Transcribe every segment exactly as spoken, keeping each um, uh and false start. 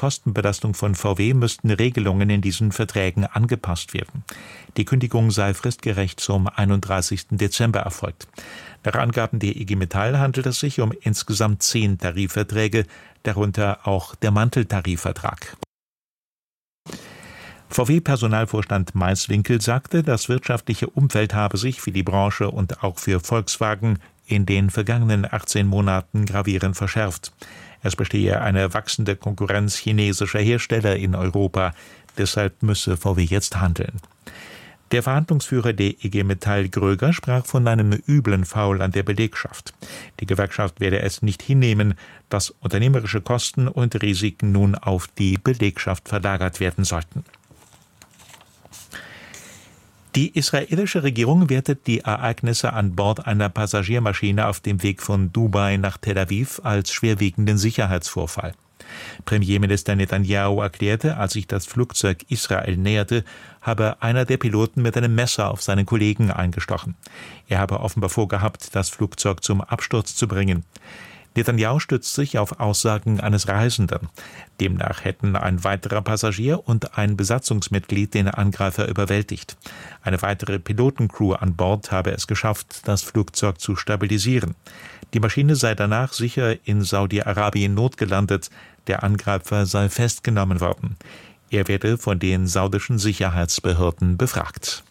Kostenbelastung von V W müssten Regelungen in diesen Verträgen angepasst werden. Die Kündigung sei fristgerecht zum einunddreißigsten Dezember erfolgt. Nach Angaben der I G Metall handelt es sich um insgesamt zehn Tarifverträge, darunter auch der Manteltarifvertrag. V W-Personalvorstand Maiswinkel sagte, das wirtschaftliche Umfeld habe sich für die Branche und auch für Volkswagen in den vergangenen achtzehn Monaten gravierend verschärft. Es bestehe eine wachsende Konkurrenz chinesischer Hersteller in Europa. Deshalb müsse V W jetzt handeln. Der Verhandlungsführer der I G Metall Gröger sprach von einem üblen Foul an der Belegschaft. Die Gewerkschaft werde es nicht hinnehmen, dass unternehmerische Kosten und Risiken nun auf die Belegschaft verlagert werden sollten. Die israelische Regierung wertet die Ereignisse an Bord einer Passagiermaschine auf dem Weg von Dubai nach Tel Aviv als schwerwiegenden Sicherheitsvorfall. Premierminister Netanyahu erklärte, als sich das Flugzeug Israel näherte, habe einer der Piloten mit einem Messer auf seinen Kollegen eingestochen. Er habe offenbar vorgehabt, das Flugzeug zum Absturz zu bringen. Netanyahu stützt sich auf Aussagen eines Reisenden. Demnach hätten ein weiterer Passagier und ein Besatzungsmitglied den Angreifer überwältigt. Eine weitere Pilotencrew an Bord habe es geschafft, das Flugzeug zu stabilisieren. Die Maschine sei danach sicher in Saudi-Arabien notgelandet. Der Angreifer sei festgenommen worden. Er werde von den saudischen Sicherheitsbehörden befragt.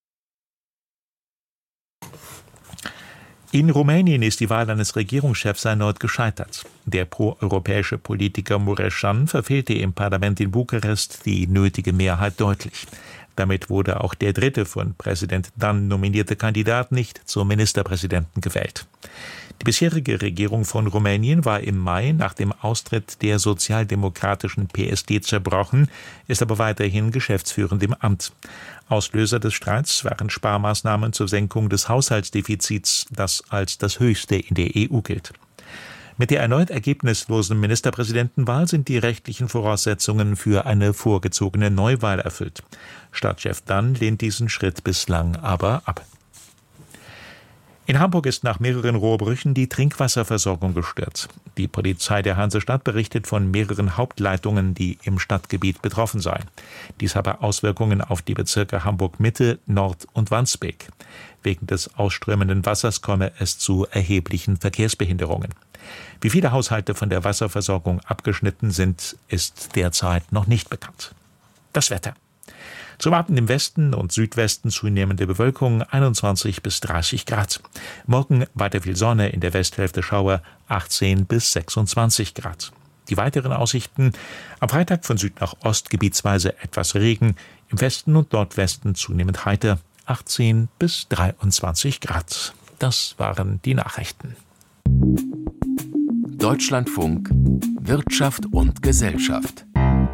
In Rumänien ist die Wahl eines Regierungschefs erneut gescheitert. Der proeuropäische Politiker Mureșan verfehlte im Parlament in Bukarest die nötige Mehrheit deutlich. Damit wurde auch der dritte von Präsident Dan nominierte Kandidat nicht zum Ministerpräsidenten gewählt. Die bisherige Regierung von Rumänien war im Mai nach dem Austritt der sozialdemokratischen P S D zerbrochen, ist aber weiterhin geschäftsführend im Amt. Auslöser des Streits waren Sparmaßnahmen zur Senkung des Haushaltsdefizits, das als das höchste in der E U gilt. Mit der erneut ergebnislosen Ministerpräsidentenwahl sind die rechtlichen Voraussetzungen für eine vorgezogene Neuwahl erfüllt. Stadtchef Dan lehnt diesen Schritt bislang aber ab. In Hamburg ist nach mehreren Rohrbrüchen die Trinkwasserversorgung gestört. Die Polizei der Hansestadt berichtet von mehreren Hauptleitungen, die im Stadtgebiet betroffen seien. Dies habe Auswirkungen auf die Bezirke Hamburg-Mitte, Nord und Wandsbek. Wegen des ausströmenden Wassers komme es zu erheblichen Verkehrsbehinderungen. Wie viele Haushalte von der Wasserversorgung abgeschnitten sind, ist derzeit noch nicht bekannt. Das Wetter. Zum Abend im Westen und Südwesten zunehmende Bewölkung, einundzwanzig bis dreißig Grad. Morgen weiter viel Sonne, in der Westhälfte Schauer, achtzehn bis sechsundzwanzig Grad. Die weiteren Aussichten: am Freitag von Süd nach Ost gebietsweise etwas Regen, im Westen und Nordwesten zunehmend heiter, achtzehn bis dreiundzwanzig Grad. Das waren die Nachrichten. Deutschlandfunk Wirtschaft und Gesellschaft.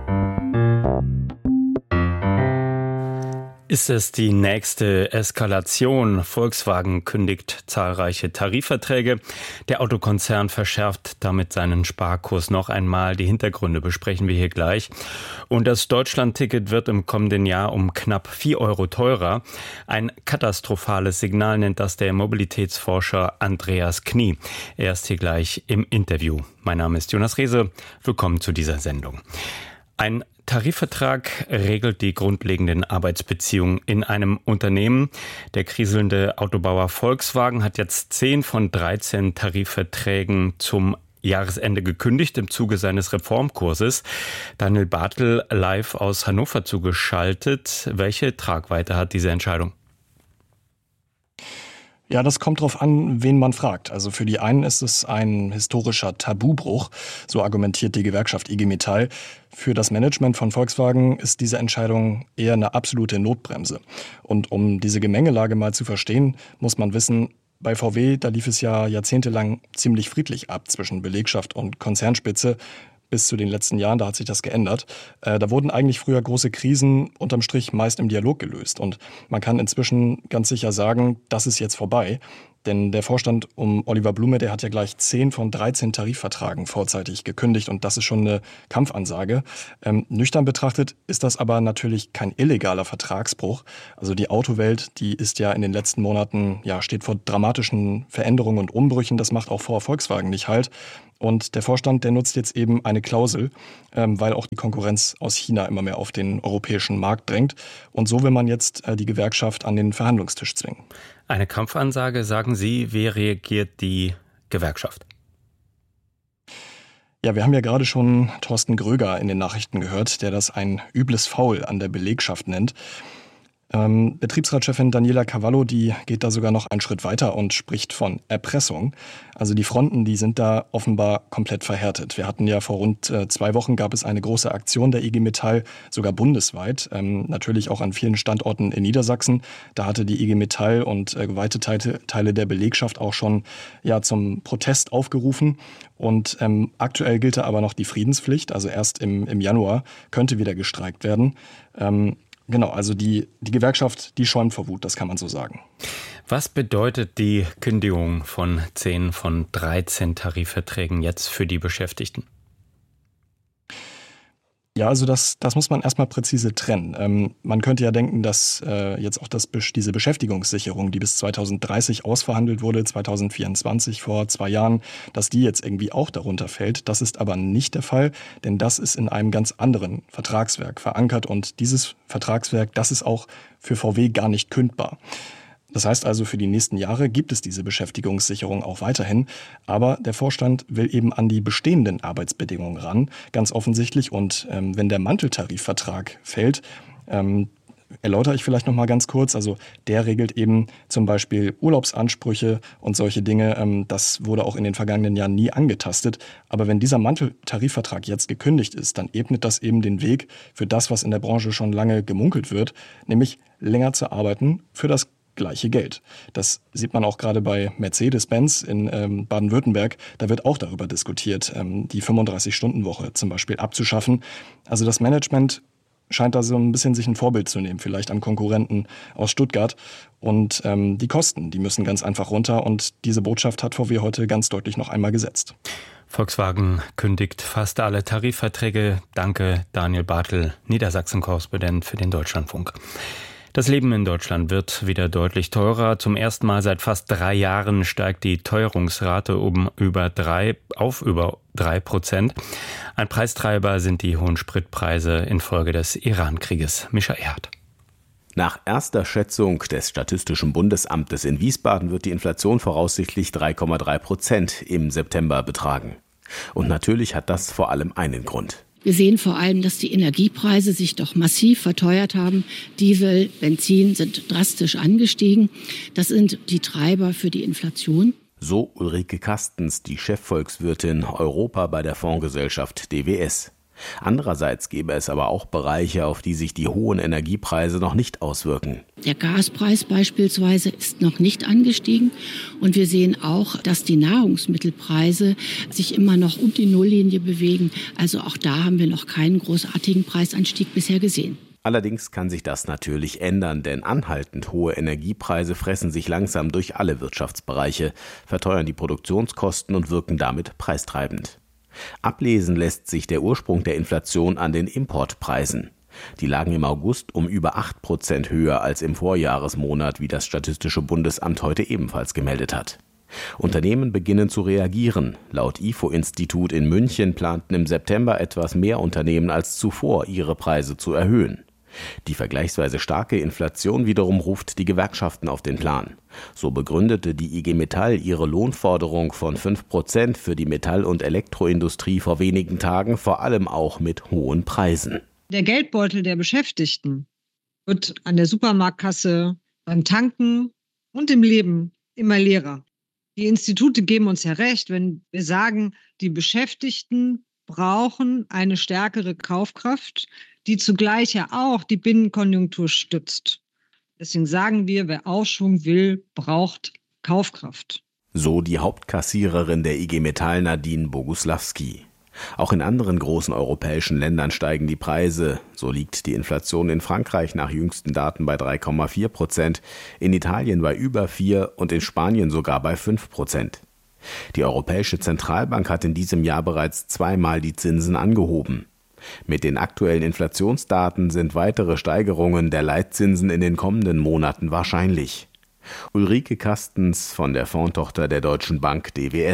Ist es die nächste Eskalation? Volkswagen kündigt zahlreiche Tarifverträge. Der Autokonzern verschärft damit seinen Sparkurs noch einmal. Die Hintergründe besprechen wir hier gleich. Und das Deutschlandticket wird im kommenden Jahr um knapp vier Euro teurer. Ein katastrophales Signal nennt das der Mobilitätsforscher Andreas Knie. Er ist hier gleich im Interview. Mein Name ist Jonas Rehse. Willkommen zu dieser Sendung. Ein Tarifvertrag regelt die grundlegenden Arbeitsbeziehungen in einem Unternehmen. Der kriselnde Autobauer Volkswagen hat jetzt zehn von dreizehn Tarifverträgen zum Jahresende gekündigt im Zuge seines Reformkurses. Daniel Bartel live aus Hannover zugeschaltet. Welche Tragweite hat diese Entscheidung? Ja, das kommt drauf an, wen man fragt. Also für die einen ist es ein historischer Tabubruch, so argumentiert die Gewerkschaft I G Metall. Für das Management von Volkswagen ist diese Entscheidung eher eine absolute Notbremse. Und um diese Gemengelage mal zu verstehen, muss man wissen, bei V W, da lief es ja jahrzehntelang ziemlich friedlich ab zwischen Belegschaft und Konzernspitze. Bis zu den letzten Jahren, da hat sich das geändert. Äh, da wurden eigentlich früher große Krisen unterm Strich meist im Dialog gelöst. Und man kann inzwischen ganz sicher sagen, das ist jetzt vorbei. Denn der Vorstand um Oliver Blume, der hat ja gleich zehn von dreizehn Tarifverträgen vorzeitig gekündigt. Und das ist schon eine Kampfansage. Ähm, nüchtern betrachtet ist das aber natürlich kein illegaler Vertragsbruch. Also die Autowelt, die ist ja in den letzten Monaten, ja, steht vor dramatischen Veränderungen und Umbrüchen. Das macht auch vor Volkswagen nicht halt. Und der Vorstand, der nutzt jetzt eben eine Klausel, ähm, weil auch die Konkurrenz aus China immer mehr auf den europäischen Markt drängt. Und so will man jetzt äh, die Gewerkschaft an den Verhandlungstisch zwingen. Eine Kampfansage, sagen Sie. Wie reagiert die Gewerkschaft? Ja, wir haben ja gerade schon Thorsten Gröger in den Nachrichten gehört, der das ein übles Faul an der Belegschaft nennt. Ähm, Betriebsratschefin Daniela Cavallo, die geht da sogar noch einen Schritt weiter und spricht von Erpressung. Also die Fronten, die sind da offenbar komplett verhärtet. Wir hatten ja vor rund äh, zwei Wochen gab es eine große Aktion der I G Metall, sogar bundesweit, ähm, natürlich auch an vielen Standorten in Niedersachsen. Da hatte die I G Metall und äh, weite Teile, Teile der Belegschaft auch schon ja zum Protest aufgerufen. Und ähm, aktuell gilt da aber noch die Friedenspflicht, also erst im, im Januar könnte wieder gestreikt werden. Ähm, Genau, also die, die Gewerkschaft, die schäumt vor Wut, das kann man so sagen. Was bedeutet die Kündigung von zehn von dreizehn Tarifverträgen jetzt für die Beschäftigten? Ja, also das, das muss man erstmal präzise trennen. Ähm, man könnte ja denken, dass äh, jetzt auch das, diese Beschäftigungssicherung, die bis zweitausenddreißig ausverhandelt wurde, zweitausendvierundzwanzig vor zwei Jahren, dass die jetzt irgendwie auch darunter fällt. Das ist aber nicht der Fall, denn das ist in einem ganz anderen Vertragswerk verankert und dieses Vertragswerk, das ist auch für V W gar nicht kündbar. Das heißt also, für die nächsten Jahre gibt es diese Beschäftigungssicherung auch weiterhin. Aber der Vorstand will eben an die bestehenden Arbeitsbedingungen ran, ganz offensichtlich. Und ähm, wenn der Manteltarifvertrag fällt, ähm, erläutere ich vielleicht noch mal ganz kurz. Also der regelt eben zum Beispiel Urlaubsansprüche und solche Dinge. Ähm, das wurde auch in den vergangenen Jahren nie angetastet. Aber wenn dieser Manteltarifvertrag jetzt gekündigt ist, dann ebnet das eben den Weg für das, was in der Branche schon lange gemunkelt wird, nämlich länger zu arbeiten für das gleiche Geld. Das sieht man auch gerade bei Mercedes-Benz in ähm, Baden-Württemberg. Da wird auch darüber diskutiert, ähm, die fünfunddreißig-Stunden-Woche zum Beispiel abzuschaffen. Also das Management scheint da so ein bisschen sich ein Vorbild zu nehmen, vielleicht an Konkurrenten aus Stuttgart. Und ähm, die Kosten, die müssen ganz einfach runter. Und diese Botschaft hat V W heute ganz deutlich noch einmal gesetzt. Volkswagen kündigt fast alle Tarifverträge. Danke, Daniel Bartel, Niedersachsen-Korrespondent für den Deutschlandfunk. Das Leben in Deutschland wird wieder deutlich teurer. Zum ersten Mal seit fast drei Jahren steigt die Teuerungsrate um über drei, auf über drei Prozent. Ein Preistreiber sind die hohen Spritpreise infolge des Iran-Krieges. Mischa Erhardt. Nach erster Schätzung des Statistischen Bundesamtes in Wiesbaden wird die Inflation voraussichtlich drei Komma drei Prozent im September betragen. Und natürlich hat das vor allem einen Grund. Wir sehen vor allem, dass die Energiepreise sich doch massiv verteuert haben. Diesel, Benzin sind drastisch angestiegen. Das sind die Treiber für die Inflation. So Ulrike Kastens, die Chefvolkswirtin Europa bei der Fondsgesellschaft D W S. Andererseits gäbe es aber auch Bereiche, auf die sich die hohen Energiepreise noch nicht auswirken. Der Gaspreis beispielsweise ist noch nicht angestiegen. Und wir sehen auch, dass die Nahrungsmittelpreise sich immer noch um die Nulllinie bewegen. Also auch da haben wir noch keinen großartigen Preisanstieg bisher gesehen. Allerdings kann sich das natürlich ändern, denn anhaltend hohe Energiepreise fressen sich langsam durch alle Wirtschaftsbereiche, verteuern die Produktionskosten und wirken damit preistreibend. Ablesen lässt sich der Ursprung der Inflation an den Importpreisen. Die lagen im August um über acht Prozent höher als im Vorjahresmonat, wie das Statistische Bundesamt heute ebenfalls gemeldet hat. Unternehmen beginnen zu reagieren. Laut I F O-Institut in München planten im September etwas mehr Unternehmen als zuvor, ihre Preise zu erhöhen. Die vergleichsweise starke Inflation wiederum ruft die Gewerkschaften auf den Plan. So begründete die I G Metall ihre Lohnforderung von fünf Prozent für die Metall- und Elektroindustrie vor wenigen Tagen vor allem auch mit hohen Preisen. Der Geldbeutel der Beschäftigten wird an der Supermarktkasse, beim Tanken und im Leben immer leerer. Die Institute geben uns ja recht, wenn wir sagen, die Beschäftigten brauchen eine stärkere Kaufkraft, die zugleich ja auch die Binnenkonjunktur stützt. Deswegen sagen wir, wer Aufschwung will, braucht Kaufkraft. So die Hauptkassiererin der I G Metall Nadine Boguslawski. Auch in anderen großen europäischen Ländern steigen die Preise. So liegt die Inflation in Frankreich nach jüngsten Daten bei drei Komma vier Prozent, in Italien bei über vier und in Spanien sogar bei fünf Prozent. Die Europäische Zentralbank hat in diesem Jahr bereits zweimal die Zinsen angehoben. Mit den aktuellen Inflationsdaten sind weitere Steigerungen der Leitzinsen in den kommenden Monaten wahrscheinlich. Ulrike Kastens von der Fondstochter der Deutschen Bank D W S.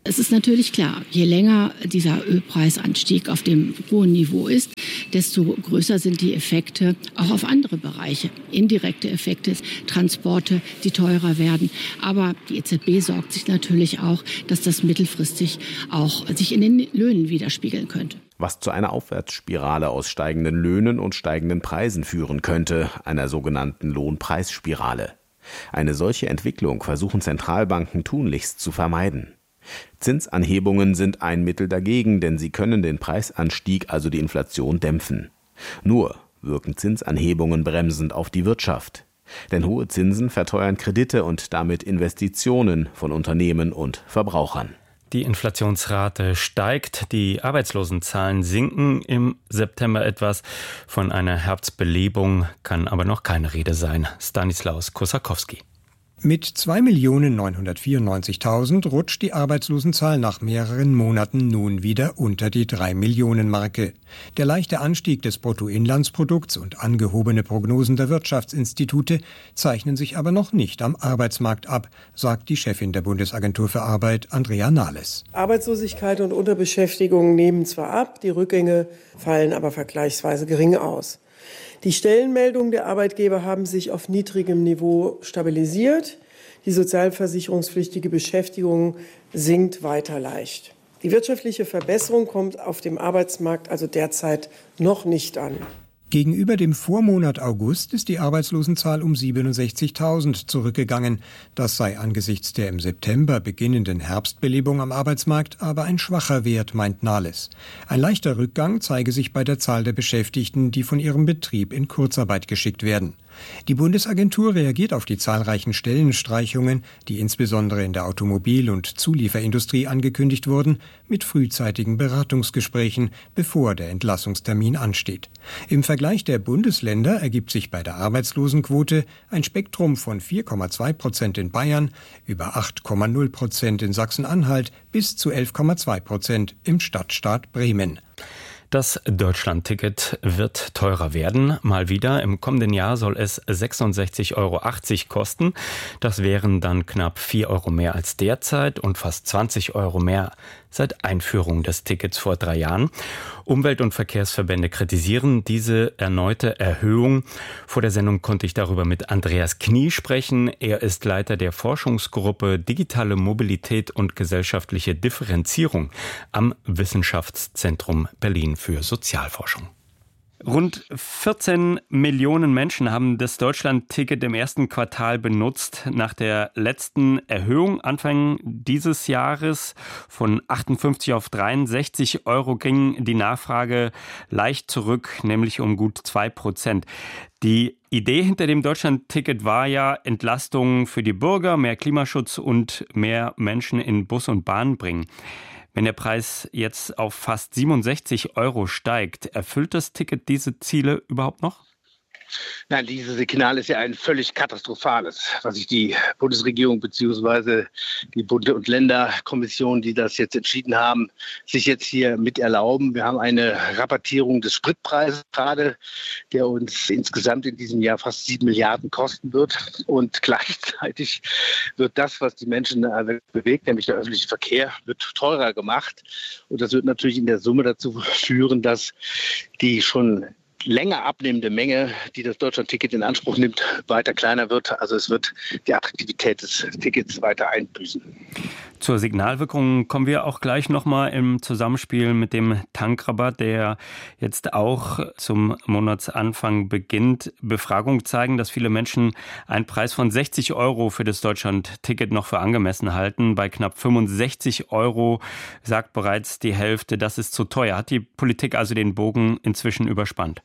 Es ist natürlich klar, je länger dieser Ölpreisanstieg auf dem hohen Niveau ist, desto größer sind die Effekte auch auf andere Bereiche. Indirekte Effekte, Transporte, die teurer werden. Aber die E Z B sorgt sich natürlich auch, dass das mittelfristig auch sich in den Löhnen widerspiegeln könnte. Was zu einer Aufwärtsspirale aus steigenden Löhnen und steigenden Preisen führen könnte, einer sogenannten Lohnpreisspirale. Eine solche Entwicklung versuchen Zentralbanken tunlichst zu vermeiden. Zinsanhebungen sind ein Mittel dagegen, denn sie können den Preisanstieg, also die Inflation, dämpfen. Nur wirken Zinsanhebungen bremsend auf die Wirtschaft. Denn hohe Zinsen verteuern Kredite und damit Investitionen von Unternehmen und Verbrauchern. Die Inflationsrate steigt, die Arbeitslosenzahlen sinken im September etwas. Von einer Herbstbelebung kann aber noch keine Rede sein. Stanislaus Kosakowski. Mit zwei Millionen neunhundertvierundneunzigtausend rutscht die Arbeitslosenzahl nach mehreren Monaten nun wieder unter die drei Millionen Marke. Der leichte Anstieg des Bruttoinlandsprodukts und angehobene Prognosen der Wirtschaftsinstitute zeichnen sich aber noch nicht am Arbeitsmarkt ab, sagt die Chefin der Bundesagentur für Arbeit, Andrea Nahles. Arbeitslosigkeit und Unterbeschäftigung nehmen zwar ab, die Rückgänge fallen aber vergleichsweise gering aus. Die Stellenmeldungen der Arbeitgeber haben sich auf niedrigem Niveau stabilisiert. Die sozialversicherungspflichtige Beschäftigung sinkt weiter leicht. Die wirtschaftliche Verbesserung kommt auf dem Arbeitsmarkt also derzeit noch nicht an. Gegenüber dem Vormonat August ist die Arbeitslosenzahl um siebenundsechzigtausend zurückgegangen. Das sei angesichts der im September beginnenden Herbstbelebung am Arbeitsmarkt aber ein schwacher Wert, meint Nahles. Ein leichter Rückgang zeige sich bei der Zahl der Beschäftigten, die von ihrem Betrieb in Kurzarbeit geschickt werden. Die Bundesagentur reagiert auf die zahlreichen Stellenstreichungen, die insbesondere in der Automobil- und Zulieferindustrie angekündigt wurden, mit frühzeitigen Beratungsgesprächen, bevor der Entlassungstermin ansteht. Im Vergleich der Bundesländer ergibt sich bei der Arbeitslosenquote ein Spektrum von vier Komma zwei Prozent in Bayern, über acht Komma null Prozent in Sachsen-Anhalt bis zu elf Komma zwei Prozent im Stadtstaat Bremen. Das Deutschland-Ticket wird teurer werden. Mal wieder. Im kommenden Jahr soll es sechsundsechzig Euro achtzig kosten. Das wären dann knapp vier Euro mehr als derzeit und fast zwanzig Euro mehr seit Einführung des Tickets vor drei Jahren. Umwelt- und Verkehrsverbände kritisieren diese erneute Erhöhung. Vor der Sendung konnte ich darüber mit Andreas Knie sprechen. Er ist Leiter der Forschungsgruppe Digitale Mobilität und gesellschaftliche Differenzierung am Wissenschaftszentrum Berlin für Sozialforschung. Rund vierzehn Millionen Menschen haben das Deutschland-Ticket im ersten Quartal benutzt. Nach der letzten Erhöhung Anfang dieses Jahres von achtundfünfzig auf dreiundsechzig Euro ging die Nachfrage leicht zurück, nämlich um gut zwei Prozent. Die Idee hinter dem Deutschland-Ticket war ja, Entlastung für die Bürger, mehr Klimaschutz und mehr Menschen in Bus und Bahn bringen. Wenn der Preis jetzt auf fast siebenundsechzig Euro steigt, erfüllt das Ticket diese Ziele überhaupt noch? Nein, dieses Signal ist ja ein völlig katastrophales, was sich die Bundesregierung bzw. die Bund- und Länderkommission, die das jetzt entschieden haben, sich jetzt hier mit erlauben. Wir haben eine Rabattierung des Spritpreises gerade, der uns insgesamt in diesem Jahr fast sieben Milliarden kosten wird. Und gleichzeitig wird das, was die Menschen bewegt, nämlich der öffentliche Verkehr, wird teurer gemacht. Und das wird natürlich in der Summe dazu führen, dass die schon länger abnehmende Menge, die das Deutschland-Ticket in Anspruch nimmt, weiter kleiner wird. Also es wird die Attraktivität des Tickets weiter einbüßen. Zur Signalwirkung kommen wir auch gleich nochmal im Zusammenspiel mit dem Tankrabatt, der jetzt auch zum Monatsanfang beginnt. Befragungen zeigen, dass viele Menschen einen Preis von sechzig Euro für das Deutschland-Ticket noch für angemessen halten. Bei knapp fünfundsechzig Euro sagt bereits die Hälfte, das ist zu teuer. Hat die Politik also den Bogen inzwischen überspannt?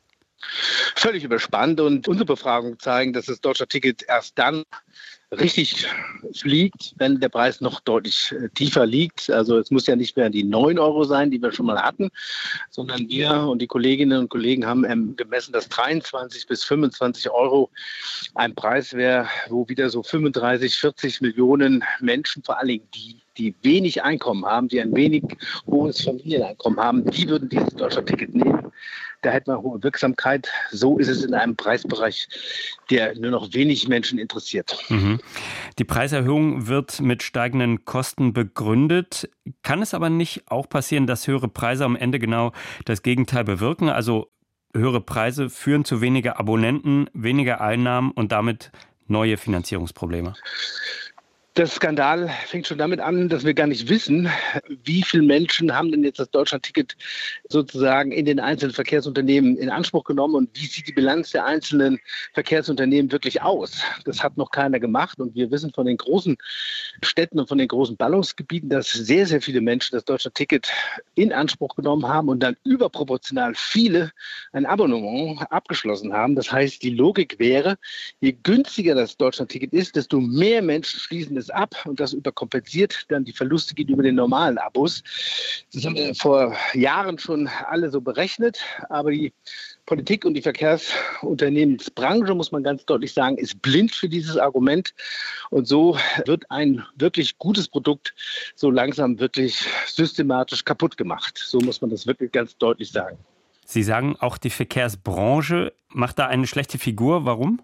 Völlig überspannt, und unsere Befragungen zeigen, dass das Deutschland-Ticket erst dann richtig fliegt, wenn der Preis noch deutlich tiefer liegt. Also es muss ja nicht mehr die neun Euro sein, die wir schon mal hatten, sondern wir und die Kolleginnen und Kollegen haben gemessen, dass dreiundzwanzig bis fünfundzwanzig Euro ein Preis wäre, wo wieder so fünfunddreißig, vierzig Millionen Menschen, vor allen Dingen die, die wenig Einkommen haben, die ein wenig hohes Familieneinkommen haben, die würden dieses Deutschland-Ticket nehmen. Da hätte man hohe Wirksamkeit. So ist es in einem Preisbereich, der nur noch wenig Menschen interessiert. Mhm. Die Preiserhöhung wird mit steigenden Kosten begründet. Kann es aber nicht auch passieren, dass höhere Preise am Ende genau das Gegenteil bewirken? Also höhere Preise führen zu weniger Abonnenten, weniger Einnahmen und damit neue Finanzierungsprobleme. Der Skandal fängt schon damit an, dass wir gar nicht wissen, wie viele Menschen haben denn jetzt das Deutschlandticket sozusagen in den einzelnen Verkehrsunternehmen in Anspruch genommen und wie sieht die Bilanz der einzelnen Verkehrsunternehmen wirklich aus? Das hat noch keiner gemacht und wir wissen von den großen Städten und von den großen Ballungsgebieten, dass sehr, sehr viele Menschen das Deutschlandticket in Anspruch genommen haben und dann überproportional viele ein Abonnement abgeschlossen haben. Das heißt, die Logik wäre, je günstiger das Deutschlandticket ist, desto mehr Menschen schließen es ab und das überkompensiert dann die Verluste gegenüber den normalen Abos. Das haben wir vor Jahren schon alle so berechnet, aber die Politik und die Verkehrsunternehmensbranche, muss man ganz deutlich sagen, ist blind für dieses Argument und so wird ein wirklich gutes Produkt so langsam wirklich systematisch kaputt gemacht. So muss man das wirklich ganz deutlich sagen. Sie sagen, auch die Verkehrsbranche macht da eine schlechte Figur. Warum?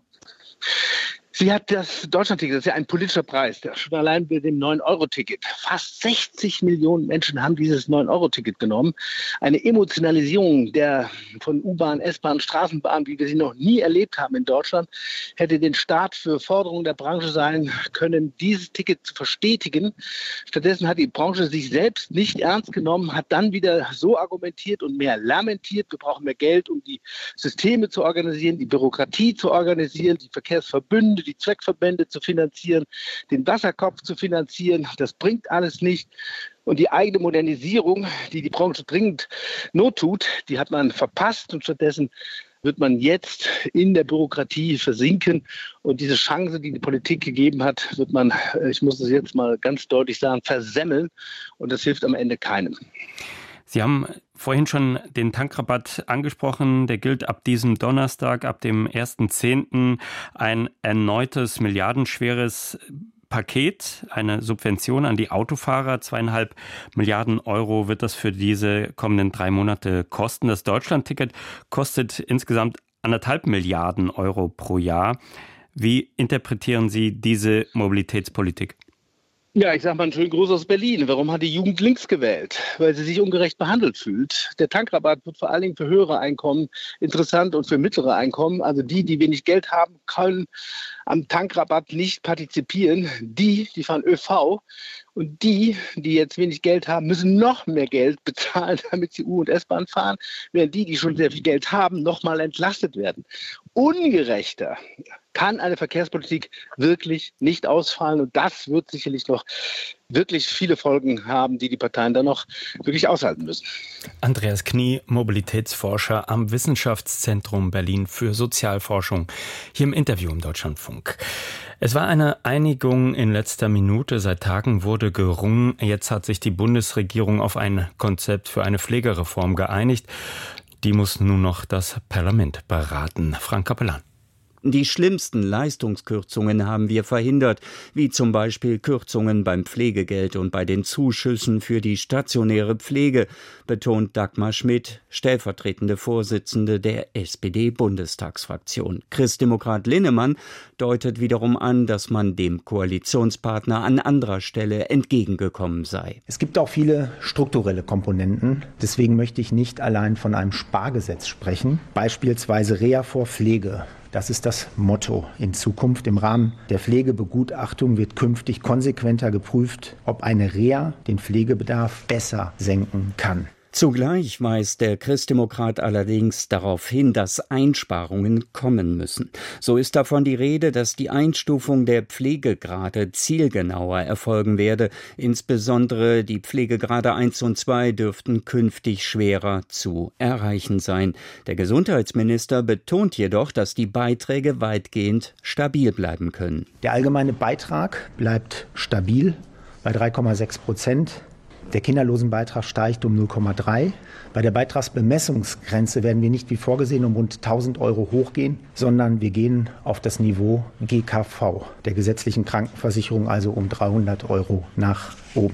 Sie hat das Deutschlandticket, das ist ja ein politischer Preis, schon allein mit dem neun Euro Ticket. Fast sechzig Millionen Menschen haben dieses neun Euro Ticket genommen. Eine Emotionalisierung der von U-Bahn, S-Bahn, Straßenbahn, wie wir sie noch nie erlebt haben in Deutschland, hätte den Start für Forderungen der Branche sein können, dieses Ticket zu verstetigen. Stattdessen hat die Branche sich selbst nicht ernst genommen, hat dann wieder so argumentiert und mehr lamentiert. Wir brauchen mehr Geld, um die Systeme zu organisieren, die Bürokratie zu organisieren, die Verkehrsverbünde, die Zweckverbände zu finanzieren, den Wasserkopf zu finanzieren. Das bringt alles nicht. Und die eigene Modernisierung, die die Branche dringend not tut, die hat man verpasst. Und stattdessen wird man jetzt in der Bürokratie versinken. Und diese Chance, die die Politik gegeben hat, wird man, ich muss es jetzt mal ganz deutlich sagen, versemmeln. Und das hilft am Ende keinem. Sie haben vorhin schon den Tankrabatt angesprochen. Der gilt ab diesem Donnerstag, ab dem ersten zehnten ein erneutes milliardenschweres Paket, eine Subvention an die Autofahrer. Zweieinhalb Milliarden Euro wird das für diese kommenden drei Monate kosten. Das Deutschlandticket kostet insgesamt anderthalb Milliarden Euro pro Jahr. Wie interpretieren Sie diese Mobilitätspolitik? Ja, ich sage mal einen schönen Gruß aus Berlin. Warum hat die Jugend links gewählt? Weil sie sich ungerecht behandelt fühlt. Der Tankrabatt wird vor allen Dingen für höhere Einkommen interessant und für mittlere Einkommen. Also die, die wenig Geld haben, können am Tankrabatt nicht partizipieren. Die, die fahren ÖV. Und die, die jetzt wenig Geld haben, müssen noch mehr Geld bezahlen, damit sie U- und S-Bahn fahren, während die, die schon sehr viel Geld haben, noch mal entlastet werden. Ungerechter kann eine Verkehrspolitik wirklich nicht ausfallen. Und das wird sicherlich noch wirklich viele Folgen haben, die die Parteien dann noch wirklich aushalten müssen. Andreas Knie, Mobilitätsforscher am Wissenschaftszentrum Berlin für Sozialforschung, hier im Interview im Deutschlandfunk. Es war eine Einigung in letzter Minute. Seit Tagen wurde gerungen. Jetzt hat sich die Bundesregierung auf ein Konzept für eine Pflegereform geeinigt. Die muss nun noch das Parlament beraten. Frank Kapellan. Die schlimmsten Leistungskürzungen haben wir verhindert, wie zum Beispiel Kürzungen beim Pflegegeld und bei den Zuschüssen für die stationäre Pflege, betont Dagmar Schmidt, stellvertretende Vorsitzende der S P D-Bundestagsfraktion. Christdemokrat Linnemann deutet wiederum an, dass man dem Koalitionspartner an anderer Stelle entgegengekommen sei. Es gibt auch viele strukturelle Komponenten. Deswegen möchte ich nicht allein von einem Spargesetz sprechen. Beispielsweise Reha vor Pflege. Das ist das Motto in Zukunft. Im Rahmen der Pflegebegutachtung wird künftig konsequenter geprüft, ob eine Reha den Pflegebedarf besser senken kann. Zugleich weist der Christdemokrat allerdings darauf hin, dass Einsparungen kommen müssen. So ist davon die Rede, dass die Einstufung der Pflegegrade zielgenauer erfolgen werde. Insbesondere die Pflegegrade eins und zwei dürften künftig schwerer zu erreichen sein. Der Gesundheitsminister betont jedoch, dass die Beiträge weitgehend stabil bleiben können. Der allgemeine Beitrag bleibt stabil bei drei Komma sechs Prozent. Der Kinderlosenbeitrag steigt um null Komma drei. Bei der Beitragsbemessungsgrenze werden wir nicht wie vorgesehen um rund tausend Euro hochgehen, sondern wir gehen auf das Niveau G K V, der gesetzlichen Krankenversicherung, also um dreihundert Euro nach oben.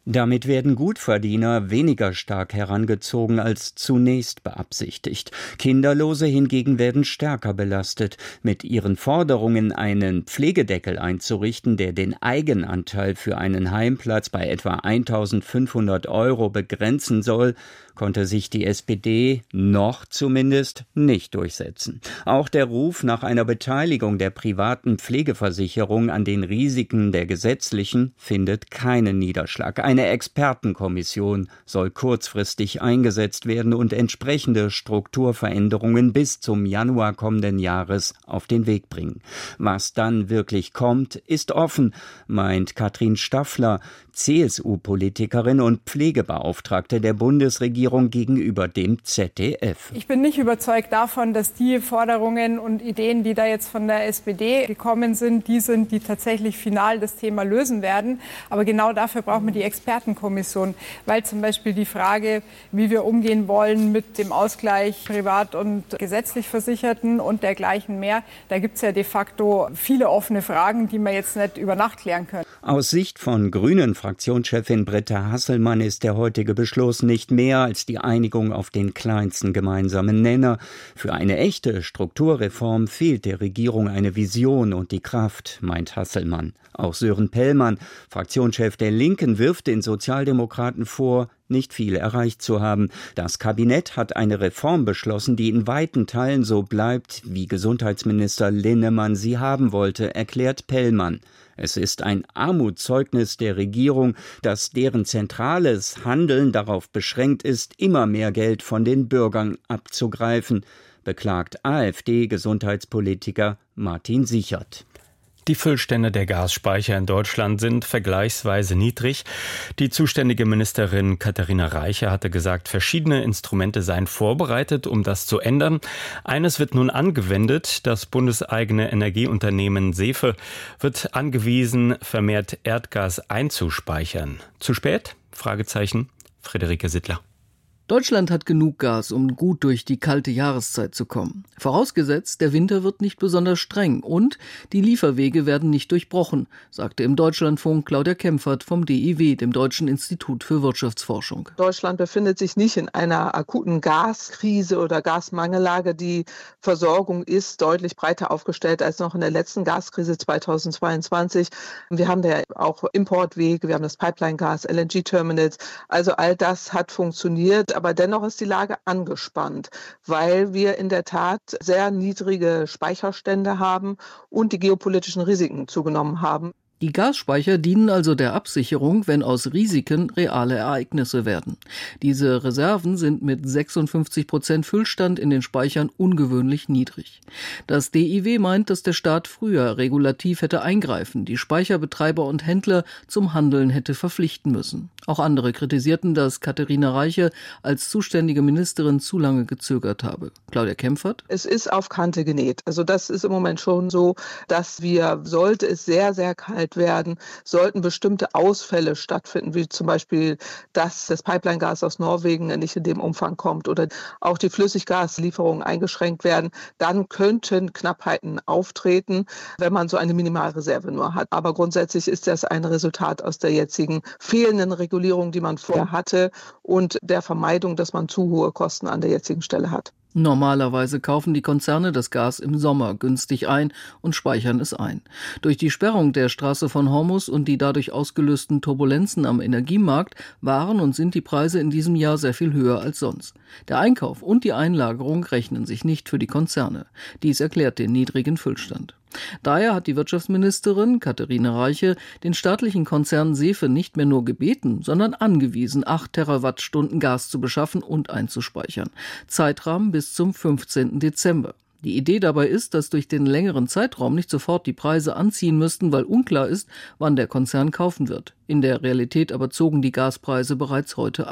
Damit werden Gutverdiener weniger stark herangezogen als zunächst beabsichtigt. Kinderlose hingegen werden stärker belastet. Mit ihren Forderungen, einen Pflegedeckel einzurichten, der den Eigenanteil für einen Heimplatz bei etwa eintausendfünfhundert Euro begrenzen soll, konnte sich die S P D noch zumindest nicht durchsetzen. Auch der Ruf nach einer Beteiligung der privaten Pflegeversicherung an den Risiken der gesetzlichen findet keinen Niederschlag. Eine Expertenkommission soll kurzfristig eingesetzt werden und entsprechende Strukturveränderungen bis zum Januar kommenden Jahres auf den Weg bringen. Was dann wirklich kommt, ist offen, meint Katrin Staffler, C S U-Politikerin und Pflegebeauftragte der Bundesregierung gegenüber dem Z D F. Ich bin nicht überzeugt davon, dass die Forderungen und Ideen, die da jetzt von der S P D gekommen sind, die sind, die tatsächlich final das Thema lösen werden. Aber genau dafür brauchen wir die Expertenkommission, weil zum Beispiel die Frage, wie wir umgehen wollen mit dem Ausgleich privat und gesetzlich Versicherten und dergleichen mehr, da gibt es ja de facto viele offene Fragen, die wir jetzt nicht über Nacht klären können. Aus Sicht von Grünen Fraktionschefin Britta Hasselmann ist der heutige Beschluss nicht mehr als die Einigung auf den kleinsten gemeinsamen Nenner. Für eine echte Strukturreform fehlt der Regierung eine Vision und die Kraft, meint Hasselmann. Auch Sören Pellmann, Fraktionschef der Linken, wirft den Sozialdemokraten vor, nicht viel erreicht zu haben. Das Kabinett hat eine Reform beschlossen, die in weiten Teilen so bleibt, wie Gesundheitsminister Linnemann sie haben wollte, erklärt Pellmann. Es ist ein Armutszeugnis der Regierung, dass deren zentrales Handeln darauf beschränkt ist, immer mehr Geld von den Bürgern abzugreifen, beklagt AfD-Gesundheitspolitiker Martin Sichert. Die Füllstände der Gasspeicher in Deutschland sind vergleichsweise niedrig. Die zuständige Ministerin Katharina Reiche hatte gesagt, verschiedene Instrumente seien vorbereitet, um das zu ändern. Eines wird nun angewendet. Das bundeseigene Energieunternehmen SEFE wird angewiesen, vermehrt Erdgas einzuspeichern. Zu spät? Fragezeichen. Friederike Sittler. Deutschland hat genug Gas, um gut durch die kalte Jahreszeit zu kommen. Vorausgesetzt, der Winter wird nicht besonders streng und die Lieferwege werden nicht durchbrochen, sagte im Deutschlandfunk Claudia Kempfert vom D I W, dem Deutschen Institut für Wirtschaftsforschung. Deutschland befindet sich nicht in einer akuten Gaskrise oder Gasmangellage. Die Versorgung ist deutlich breiter aufgestellt als noch in der letzten Gaskrise zweitausendzweiundzwanzig. Wir haben da auch Importwege, wir haben das Pipeline-Gas, L N G-Terminals. Also all das hat funktioniert. Aber dennoch ist die Lage angespannt, weil wir in der Tat sehr niedrige Speicherstände haben und die geopolitischen Risiken zugenommen haben. Die Gasspeicher dienen also der Absicherung, wenn aus Risiken reale Ereignisse werden. Diese Reserven sind mit sechsundfünfzig Prozent Füllstand in den Speichern ungewöhnlich niedrig. Das D I W meint, dass der Staat früher regulativ hätte eingreifen, die Speicherbetreiber und Händler zum Handeln hätte verpflichten müssen. Auch andere kritisierten, dass Katharina Reiche als zuständige Ministerin zu lange gezögert habe. Claudia Kempfert? Es ist auf Kante genäht. Also das ist im Moment schon so, dass wir, sollte es sehr, sehr kalt werden, sollten bestimmte Ausfälle stattfinden, wie zum Beispiel, dass das Pipeline-Gas aus Norwegen nicht in dem Umfang kommt oder auch die Flüssiggaslieferungen eingeschränkt werden, dann könnten Knappheiten auftreten, wenn man so eine Minimalreserve nur hat. Aber grundsätzlich ist das ein Resultat aus der jetzigen fehlenden Regulierung, die man vorher hatte und der Vermeidung, dass man zu hohe Kosten an der jetzigen Stelle hat. Normalerweise kaufen die Konzerne das Gas im Sommer günstig ein und speichern es ein. Durch die Sperrung der Straße von Hormuz und die dadurch ausgelösten Turbulenzen am Energiemarkt waren und sind die Preise in diesem Jahr sehr viel höher als sonst. Der Einkauf und die Einlagerung rechnen sich nicht für die Konzerne. Dies erklärt den niedrigen Füllstand. Daher hat die Wirtschaftsministerin Katharina Reiche den staatlichen Konzern SEFE nicht mehr nur gebeten, sondern angewiesen, acht Terawattstunden Gas zu beschaffen und einzuspeichern. Zeitrahmen bis zum fünfzehnten Dezember. Die Idee dabei ist, dass durch den längeren Zeitraum nicht sofort die Preise anziehen müssten, weil unklar ist, wann der Konzern kaufen wird. In der Realität aber zogen die Gaspreise bereits heute an.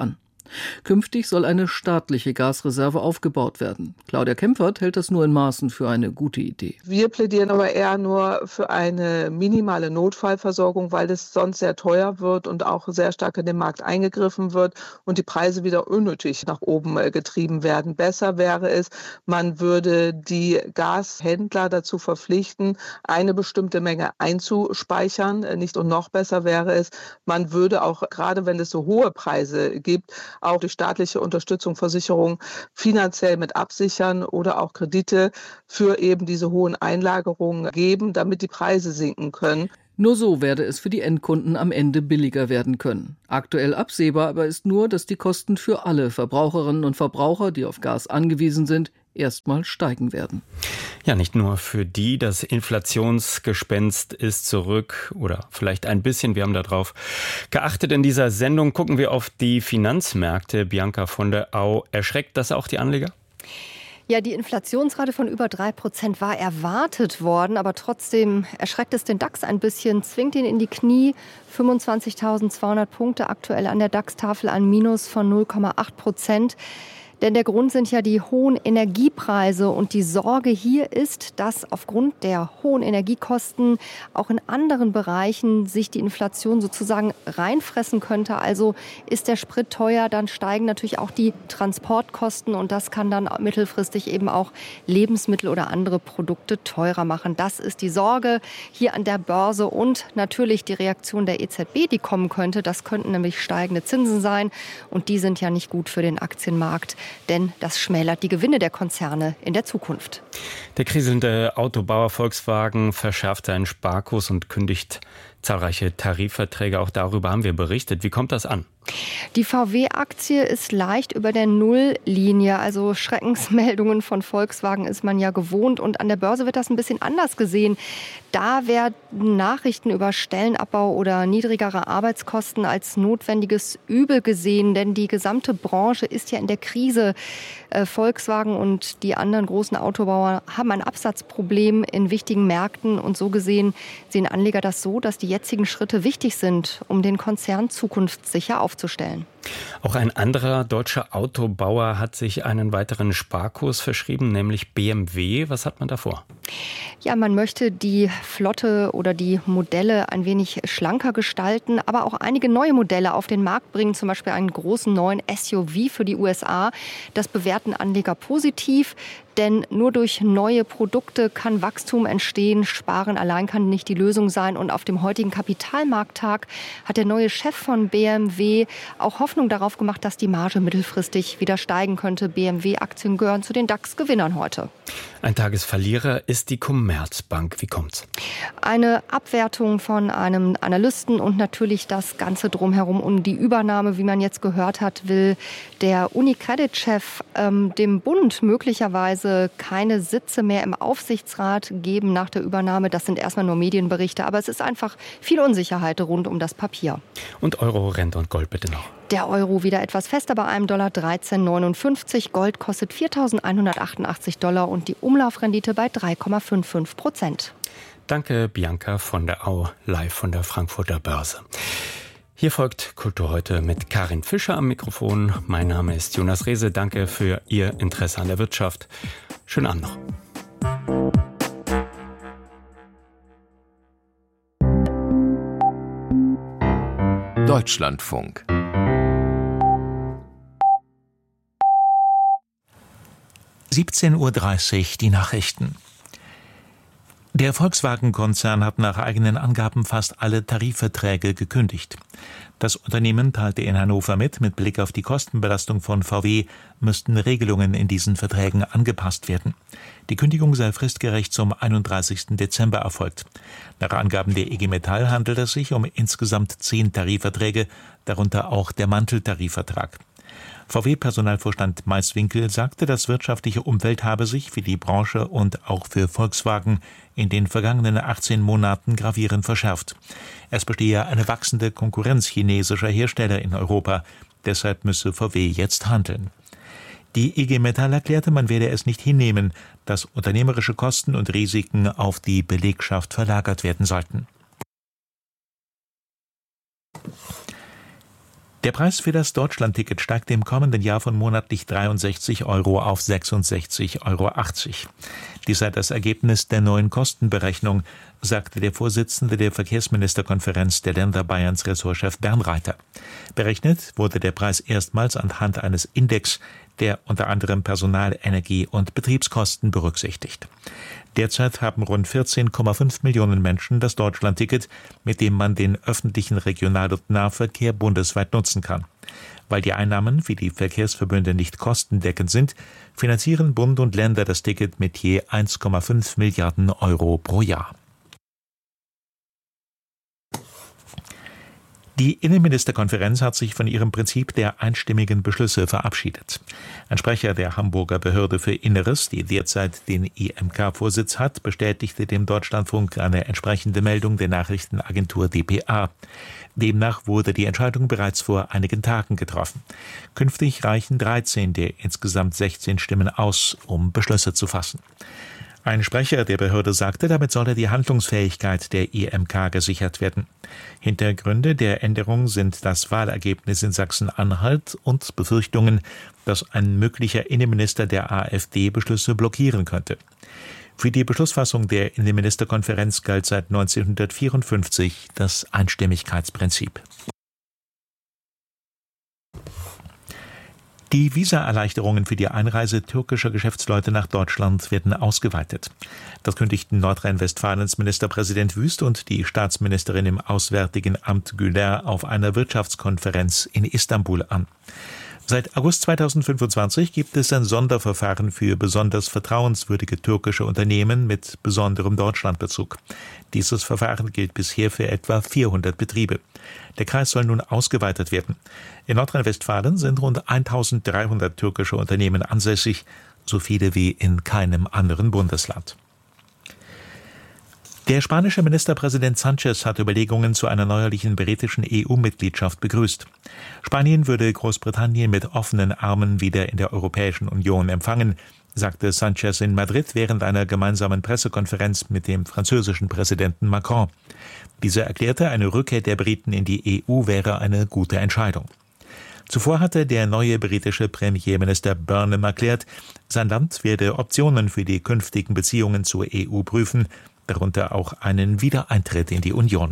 Künftig soll eine staatliche Gasreserve aufgebaut werden. Claudia Kempfert hält das nur in Maßen für eine gute Idee. Wir plädieren aber eher nur für eine minimale Notfallversorgung, weil es sonst sehr teuer wird und auch sehr stark in den Markt eingegriffen wird und die Preise wieder unnötig nach oben getrieben werden. Besser wäre es, man würde die Gashändler dazu verpflichten, eine bestimmte Menge einzuspeichern. Nicht und noch besser wäre es, man würde auch, gerade wenn es so hohe Preise gibt, auch die staatliche Unterstützung, Versicherung finanziell mit absichern oder auch Kredite für eben diese hohen Einlagerungen geben, damit die Preise sinken können. Nur so werde es für die Endkunden am Ende billiger werden können. Aktuell absehbar aber ist nur, dass die Kosten für alle Verbraucherinnen und Verbraucher, die auf Gas angewiesen sind, erstmal steigen werden. Ja, nicht nur für die, das Inflationsgespenst ist zurück oder vielleicht ein bisschen, wir haben darauf geachtet in dieser Sendung. Gucken wir auf die Finanzmärkte. Bianca von der Au, erschreckt das auch die Anleger? Ja, die Inflationsrate von über drei Prozent war erwartet worden, aber trotzdem erschreckt es den DAX ein bisschen, zwingt ihn in die Knie. fünfundzwanzigtausendzweihundert Punkte aktuell an der DAX-Tafel, ein Minus von null Komma acht Prozent. Denn der Grund sind ja die hohen Energiepreise und die Sorge hier ist, dass aufgrund der hohen Energiekosten auch in anderen Bereichen sich die Inflation sozusagen reinfressen könnte. Also ist der Sprit teuer, dann steigen natürlich auch die Transportkosten und das kann dann mittelfristig eben auch Lebensmittel oder andere Produkte teurer machen. Das ist die Sorge hier an der Börse und natürlich die Reaktion der E Z B, die kommen könnte. Das könnten nämlich steigende Zinsen sein und die sind ja nicht gut für den Aktienmarkt. Denn das schmälert die Gewinne der Konzerne in der Zukunft. Der kriselnde Autobauer Volkswagen verschärft seinen Sparkurs und kündigt zahlreiche Tarifverträge. Auch darüber haben wir berichtet. Wie kommt das an? Die V W-Aktie ist leicht über der Nulllinie. Also Schreckensmeldungen von Volkswagen ist man ja gewohnt. Und an der Börse wird das ein bisschen anders gesehen. Da werden Nachrichten über Stellenabbau oder niedrigere Arbeitskosten als notwendiges Übel gesehen. Denn die gesamte Branche ist ja in der Krise. Volkswagen und die anderen großen Autobauer haben ein Absatzproblem in wichtigen Märkten. Und so gesehen sehen Anleger das so, dass die jetzigen Schritte wichtig sind, um den Konzern zukunftssicher aufzustellen. Auch ein anderer deutscher Autobauer hat sich einen weiteren Sparkurs verschrieben, nämlich B M W. Was hat man da vor? Ja, man möchte die Flotte oder die Modelle ein wenig schlanker gestalten, aber auch einige neue Modelle auf den Markt bringen, zum Beispiel einen großen neuen S U V für die U S A. Das bewerten Anleger positiv. Denn nur durch neue Produkte kann Wachstum entstehen. Sparen allein kann nicht die Lösung sein. Und auf dem heutigen Kapitalmarkttag hat der neue Chef von B M W auch Hoffnung darauf gemacht, dass die Marge mittelfristig wieder steigen könnte. B M W-Aktien gehören zu den DAX-Gewinnern heute. Ein Tagesverlierer ist die Commerzbank. Wie kommt's? Eine Abwertung von einem Analysten und natürlich das Ganze drumherum um die Übernahme, wie man jetzt gehört hat, will der UniCredit-Chef ähm, dem Bund möglicherweise keine Sitze mehr im Aufsichtsrat geben nach der Übernahme. Das sind erstmal nur Medienberichte, aber es ist einfach viel Unsicherheit rund um das Papier. Und Euro, Rente und Gold bitte noch. Der Euro wieder etwas fester bei einem Dollar dreizehn neunundfünfzig. Gold kostet viertausendeinhundertachtundachtzig Dollar und die Umlaufrendite bei drei Komma fünfundfünfzig Prozent. Danke, Bianca von der Au, live von der Frankfurter Börse. Hier folgt Kultur heute mit Karin Fischer am Mikrofon. Mein Name ist Jonas Rehse. Danke für Ihr Interesse an der Wirtschaft. Schönen Abend noch. Deutschlandfunk. siebzehn Uhr dreißig, die Nachrichten. Der Volkswagen-Konzern hat nach eigenen Angaben fast alle Tarifverträge gekündigt. Das Unternehmen teilte in Hannover mit, mit Blick auf die Kostenbelastung von V W müssten Regelungen in diesen Verträgen angepasst werden. Die Kündigung sei fristgerecht zum einunddreißigsten Dezember erfolgt. Nach Angaben der I G Metall handelt es sich um insgesamt zehn Tarifverträge, darunter auch der Manteltarifvertrag. V W-Personalvorstand Maiswinkel sagte, das wirtschaftliche Umfeld habe sich für die Branche und auch für Volkswagen in den vergangenen achtzehn Monaten gravierend verschärft. Es bestehe eine wachsende Konkurrenz chinesischer Hersteller in Europa. Deshalb müsse V W jetzt handeln. Die I G Metall erklärte, man werde es nicht hinnehmen, dass unternehmerische Kosten und Risiken auf die Belegschaft verlagert werden sollten. Der Preis für das Deutschlandticket steigt im kommenden Jahr von monatlich dreiundsechzig Euro auf sechsundsechzig Euro achtzig. Dies sei das Ergebnis der neuen Kostenberechnung, sagte der Vorsitzende der Verkehrsministerkonferenz der Länder Bayerns Ressortchef Bernreiter. Berechnet wurde der Preis erstmals anhand eines Index, der unter anderem Personal-, Energie- und Betriebskosten berücksichtigt. Derzeit haben rund vierzehn Komma fünf Millionen Menschen das Deutschlandticket, mit dem man den öffentlichen Regional- und Nahverkehr bundesweit nutzen kann. Weil die Einnahmen für die Verkehrsverbünde nicht kostendeckend sind, finanzieren Bund und Länder das Ticket mit je eins Komma fünf Milliarden Euro pro Jahr. Die Innenministerkonferenz hat sich von ihrem Prinzip der einstimmigen Beschlüsse verabschiedet. Ein Sprecher der Hamburger Behörde für Inneres, die derzeit den I M K-Vorsitz hat, bestätigte dem Deutschlandfunk eine entsprechende Meldung der Nachrichtenagentur D P A. Demnach wurde die Entscheidung bereits vor einigen Tagen getroffen. Künftig reichen dreizehn der insgesamt sechzehn Stimmen aus, um Beschlüsse zu fassen. Ein Sprecher der Behörde sagte, damit solle die Handlungsfähigkeit der I M K gesichert werden. Hintergründe der Änderung sind das Wahlergebnis in Sachsen-Anhalt und Befürchtungen, dass ein möglicher Innenminister der AfD Beschlüsse blockieren könnte. Für die Beschlussfassung der Innenministerkonferenz galt seit neunzehnhundertvierundfünfzig das Einstimmigkeitsprinzip. Die Visaerleichterungen für die Einreise türkischer Geschäftsleute nach Deutschland werden ausgeweitet. Das kündigten Nordrhein-Westfalens Ministerpräsident Wüst und die Staatsministerin im Auswärtigen Amt Güler auf einer Wirtschaftskonferenz in Istanbul an. Seit August zweitausendfünfundzwanzig gibt es ein Sonderverfahren für besonders vertrauenswürdige türkische Unternehmen mit besonderem Deutschlandbezug. Dieses Verfahren gilt bisher für etwa vierhundert Betriebe. Der Kreis soll nun ausgeweitet werden. In Nordrhein-Westfalen sind rund eintausenddreihundert türkische Unternehmen ansässig, so viele wie in keinem anderen Bundesland. Der spanische Ministerpräsident Sánchez hat Überlegungen zu einer neuerlichen britischen E U-Mitgliedschaft begrüßt. Spanien würde Großbritannien mit offenen Armen wieder in der Europäischen Union empfangen, sagte Sánchez in Madrid während einer gemeinsamen Pressekonferenz mit dem französischen Präsidenten Macron. Dieser erklärte, eine Rückkehr der Briten in die E U wäre eine gute Entscheidung. Zuvor hatte der neue britische Premierminister Burnham erklärt, sein Land werde Optionen für die künftigen Beziehungen zur E U prüfen, darunter auch einen Wiedereintritt in die Union.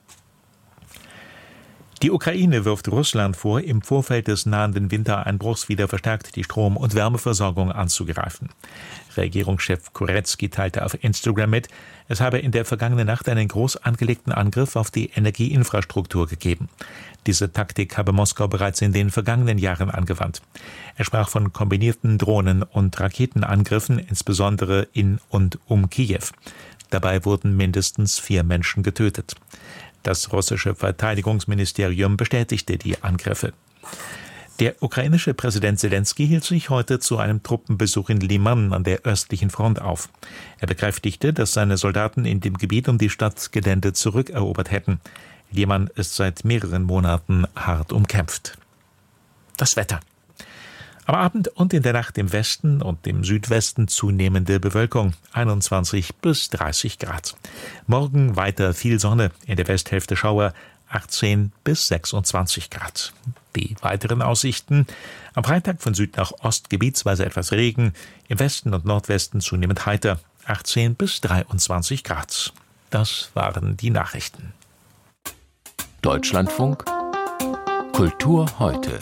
Die Ukraine wirft Russland vor, im Vorfeld des nahenden Wintereinbruchs wieder verstärkt die Strom- und Wärmeversorgung anzugreifen. Regierungschef Kuretsky teilte auf Instagram mit, es habe in der vergangenen Nacht einen groß angelegten Angriff auf die Energieinfrastruktur gegeben. Diese Taktik habe Moskau bereits in den vergangenen Jahren angewandt. Er sprach von kombinierten Drohnen- und Raketenangriffen, insbesondere in und um Kiew. Dabei wurden mindestens vier Menschen getötet. Das russische Verteidigungsministerium bestätigte die Angriffe. Der ukrainische Präsident Selenskyj hielt sich heute zu einem Truppenbesuch in Liman an der östlichen Front auf. Er bekräftigte, dass seine Soldaten in dem Gebiet um die Stadt Gelände zurückerobert hätten. Liman ist seit mehreren Monaten hart umkämpft. Das Wetter. Am Abend und in der Nacht im Westen und im Südwesten zunehmende Bewölkung, einundzwanzig bis dreißig Grad. Morgen weiter viel Sonne, in der Westhälfte Schauer, achtzehn bis sechsundzwanzig Grad. Die weiteren Aussichten: am Freitag von Süd nach Ost gebietsweise etwas Regen, im Westen und Nordwesten zunehmend heiter, achtzehn bis dreiundzwanzig Grad. Das waren die Nachrichten. Deutschlandfunk Kultur heute.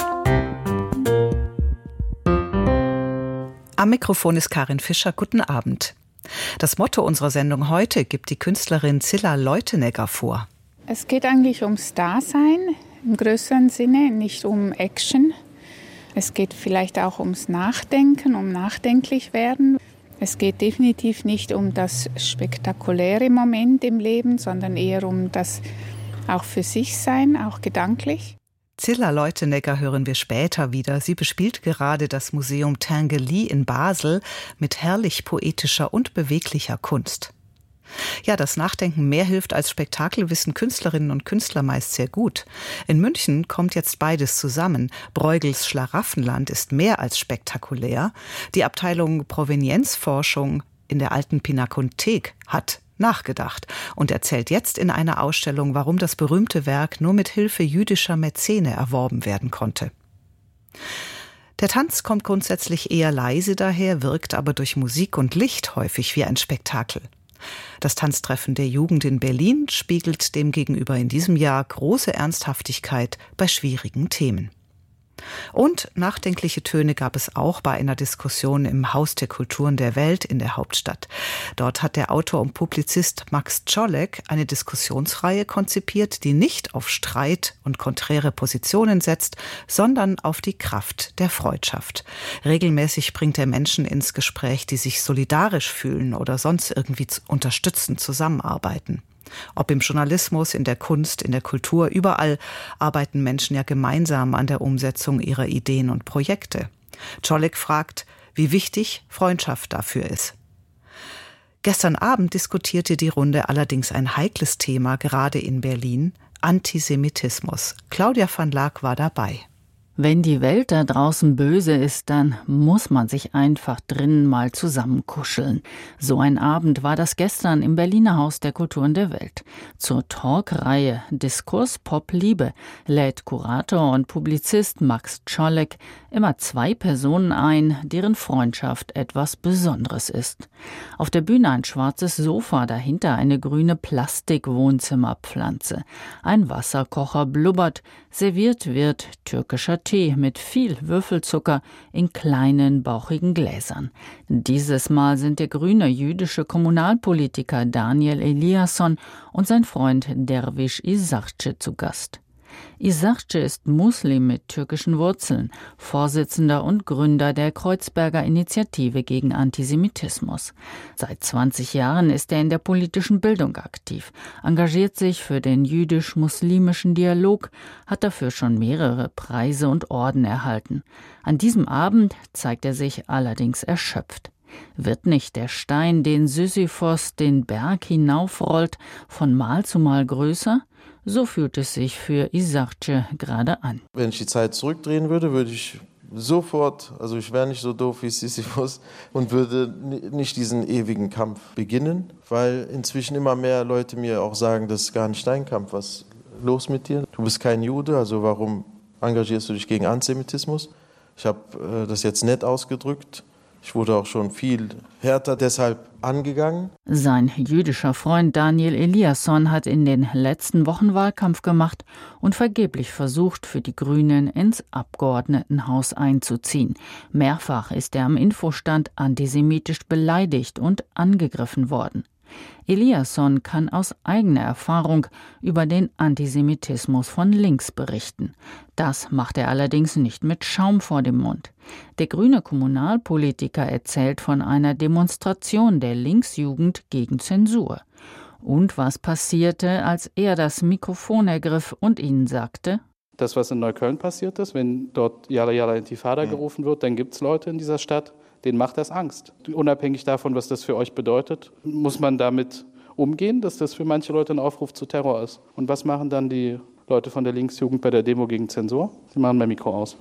Am Mikrofon ist Karin Fischer. Guten Abend. Das Motto unserer Sendung heute gibt die Künstlerin Cilla Leutenegger vor. Es geht eigentlich ums Dasein im größeren Sinne, nicht um Action. Es geht vielleicht auch ums Nachdenken, um nachdenklich werden. Es geht definitiv nicht um das spektakuläre Moment im Leben, sondern eher um das auch für sich sein, auch gedanklich. Cilla Leutenegger hören wir später wieder. Sie bespielt gerade das Museum Tinguely in Basel mit herrlich poetischer und beweglicher Kunst. Ja, das Nachdenken mehr hilft als Spektakel, wissen Künstlerinnen und Künstler meist sehr gut. In München kommt jetzt beides zusammen. Bruegels Schlaraffenland ist mehr als spektakulär. Die Abteilung Provenienzforschung in der Alten Pinakothek hat nachgedacht und erzählt jetzt in einer Ausstellung, warum das berühmte Werk nur mit Hilfe jüdischer Mäzene erworben werden konnte. Der Tanz kommt grundsätzlich eher leise daher, wirkt aber durch Musik und Licht häufig wie ein Spektakel. Das Tanztreffen der Jugend in Berlin spiegelt demgegenüber in diesem Jahr große Ernsthaftigkeit bei schwierigen Themen. Und nachdenkliche Töne gab es auch bei einer Diskussion im Haus der Kulturen der Welt in der Hauptstadt. Dort hat der Autor und Publizist Max Czolek eine Diskussionsreihe konzipiert, die nicht auf Streit und konträre Positionen setzt, sondern auf die Kraft der Freundschaft. Regelmäßig bringt er Menschen ins Gespräch, die sich solidarisch fühlen oder sonst irgendwie unterstützend zusammenarbeiten. Ob im Journalismus, in der Kunst, in der Kultur, überall arbeiten Menschen ja gemeinsam an der Umsetzung ihrer Ideen und Projekte. Czolek fragt, wie wichtig Freundschaft dafür ist. Gestern Abend diskutierte die Runde allerdings ein heikles Thema, gerade in Berlin, Antisemitismus. Claudia van Laak war dabei. Wenn die Welt da draußen böse ist, dann muss man sich einfach drinnen mal zusammenkuscheln. So ein Abend war das gestern im Berliner Haus der Kulturen der Welt. Zur Talkreihe Diskurs Pop Liebe lädt Kurator und Publizist Max Czolek immer zwei Personen ein, deren Freundschaft etwas Besonderes ist. Auf der Bühne ein schwarzes Sofa, dahinter eine grüne Plastik-Wohnzimmerpflanze. Ein Wasserkocher blubbert, serviert wird türkischer Tee mit viel Würfelzucker in kleinen, bauchigen Gläsern. Dieses Mal sind der grüne jüdische Kommunalpolitiker Daniel Eliasson und sein Freund Derviş İzakçı zu Gast. İzakçı ist Muslim mit türkischen Wurzeln, Vorsitzender und Gründer der Kreuzberger Initiative gegen Antisemitismus. Seit zwanzig Jahren ist er in der politischen Bildung aktiv, engagiert sich für den jüdisch-muslimischen Dialog, hat dafür schon mehrere Preise und Orden erhalten. An diesem Abend zeigt er sich allerdings erschöpft. Wird nicht der Stein, den Sisyphos den Berg hinaufrollt, von Mal zu Mal größer? So fühlt es sich für İzakçı gerade an. Wenn ich die Zeit zurückdrehen würde, würde ich sofort, also ich wäre nicht so doof wie Sisyphos und würde nicht diesen ewigen Kampf beginnen, weil inzwischen immer mehr Leute mir auch sagen, das ist gar nicht dein Kampf, was ist los mit dir? Du bist kein Jude, also warum engagierst du dich gegen Antisemitismus? Ich habe äh, das jetzt nett ausgedrückt. Ich wurde auch schon viel härter deshalb angegangen. Sein jüdischer Freund Daniel Eliasson hat in den letzten Wochen Wahlkampf gemacht und vergeblich versucht, für die Grünen ins Abgeordnetenhaus einzuziehen. Mehrfach ist er am Infostand antisemitisch beleidigt und angegriffen worden. Eliasson kann aus eigener Erfahrung über den Antisemitismus von links berichten. Das macht er allerdings nicht mit Schaum vor dem Mund. Der grüne Kommunalpolitiker erzählt von einer Demonstration der Linksjugend gegen Zensur. Und was passierte, als er das Mikrofon ergriff und ihnen sagte: Das, was in Neukölln passiert ist, wenn dort Yalla Yalla Intifada mhm. gerufen wird, dann gibt es Leute in dieser Stadt, denen macht das Angst. Unabhängig davon, was das für euch bedeutet, muss man damit umgehen, dass das für manche Leute ein Aufruf zu Terror ist. Und was machen dann die Leute von der Linksjugend bei der Demo gegen Zensur? Sie machen mein Mikro aus.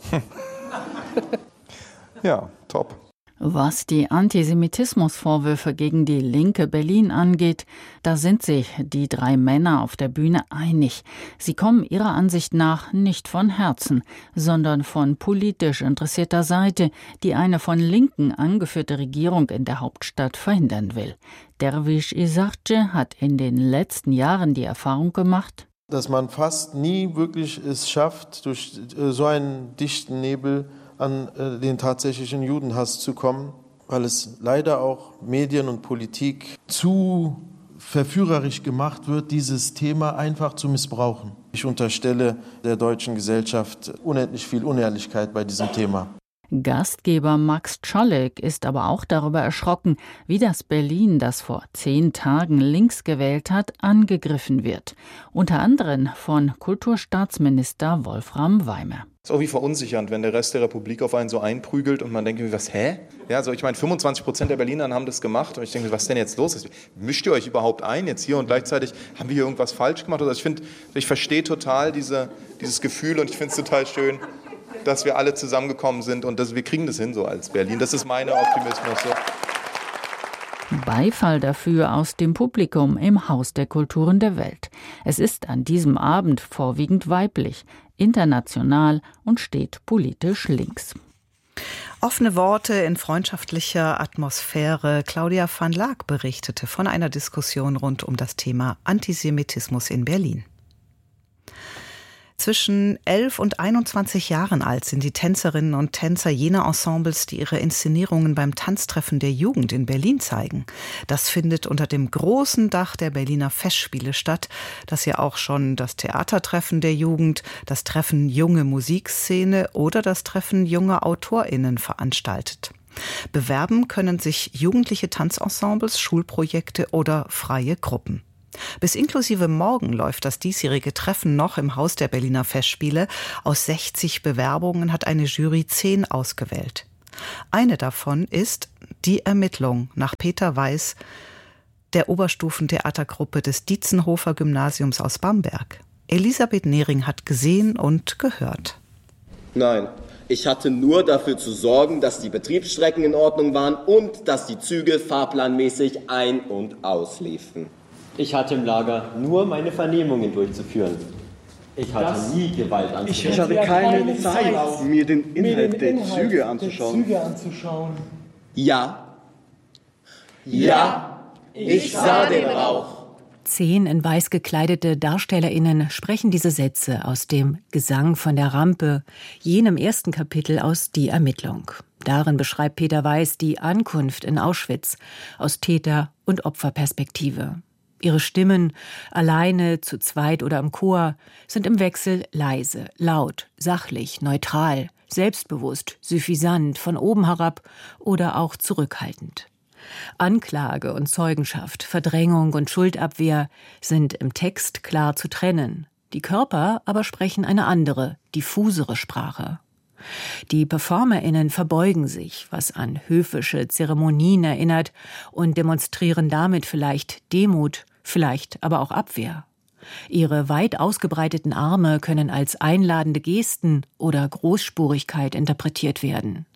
Ja, top. Was die Antisemitismusvorwürfe gegen die linke Berlin angeht, da sind sich die drei Männer auf der Bühne einig. Sie kommen ihrer Ansicht nach nicht von Herzen, sondern von politisch interessierter Seite, die eine von Linken angeführte Regierung in der Hauptstadt verhindern will. Derviş İzakçı hat in den letzten Jahren die Erfahrung gemacht, dass man fast nie wirklich es schafft, durch so einen dichten Nebel an äh, den tatsächlichen Judenhass zu kommen, weil es leider auch Medien und Politik zu verführerisch gemacht wird, dieses Thema einfach zu missbrauchen. Ich unterstelle der deutschen Gesellschaft unendlich viel Unehrlichkeit bei diesem Thema. Gastgeber Max Czolek ist aber auch darüber erschrocken, wie das Berlin, das vor zehn Tagen links gewählt hat, angegriffen wird. Unter anderem von Kulturstaatsminister Wolfram Weimer. Es ist irgendwie verunsichernd, wenn der Rest der Republik auf einen so einprügelt und man denkt, was, hä? Ja, also ich meine, fünfundzwanzig Prozent der Berliner haben das gemacht und ich denke, was ist denn jetzt los? Mischt ihr euch überhaupt ein jetzt hier und gleichzeitig haben wir hier irgendwas falsch gemacht? Also ich finde, ich verstehe total diese, dieses Gefühl und ich finde es total schön, dass wir alle zusammengekommen sind und dass wir kriegen das hin so als Berlin. Das ist mein Optimismus. So. Beifall dafür aus dem Publikum im Haus der Kulturen der Welt. Es ist an diesem Abend vorwiegend weiblich, international und steht politisch links. Offene Worte in freundschaftlicher Atmosphäre. Claudia van Laak berichtete von einer Diskussion rund um das Thema Antisemitismus in Berlin. Zwischen elf und einundzwanzig Jahren alt sind die Tänzerinnen und Tänzer jener Ensembles, die ihre Inszenierungen beim Tanztreffen der Jugend in Berlin zeigen. Das findet unter dem großen Dach der Berliner Festspiele statt, das ja auch schon das Theatertreffen der Jugend, das Treffen Junge Musikszene oder das Treffen junger AutorInnen veranstaltet. Bewerben können sich jugendliche Tanzensembles, Schulprojekte oder freie Gruppen. Bis inklusive morgen läuft das diesjährige Treffen noch im Haus der Berliner Festspiele. Aus sechzig Bewerbungen hat eine Jury zehn ausgewählt. Eine davon ist Die Ermittlung nach Peter Weiß, der Oberstufentheatergruppe des Dietzenhofer Gymnasiums aus Bamberg. Elisabeth Nehring hat gesehen und gehört. Nein, ich hatte nur dafür zu sorgen, dass die Betriebsstrecken in Ordnung waren und dass die Züge fahrplanmäßig ein- und ausliefen. Ich hatte im Lager nur meine Vernehmungen durchzuführen. Ich hatte das nie Gewalt anzuwenden. Ich hatte keine Zeit, mir den Inhalt, mir den Inhalt der Züge anzuschauen. Der Züge anzuschauen. Ja. Ja, ich sah den Rauch. Zehn in weiß gekleidete DarstellerInnen sprechen diese Sätze aus dem Gesang von der Rampe, jenem ersten Kapitel aus Die Ermittlung. Darin beschreibt Peter Weiß die Ankunft in Auschwitz aus Täter- und Opferperspektive. Ihre Stimmen, alleine, zu zweit oder im Chor, sind im Wechsel leise, laut, sachlich, neutral, selbstbewusst, suffisant, von oben herab oder auch zurückhaltend. Anklage und Zeugenschaft, Verdrängung und Schuldabwehr sind im Text klar zu trennen. Die Körper aber sprechen eine andere, diffusere Sprache. Die PerformerInnen verbeugen sich, was an höfische Zeremonien erinnert, und demonstrieren damit vielleicht Demut, vielleicht aber auch Abwehr. Ihre weit ausgebreiteten Arme können als einladende Gesten oder Großspurigkeit interpretiert werden.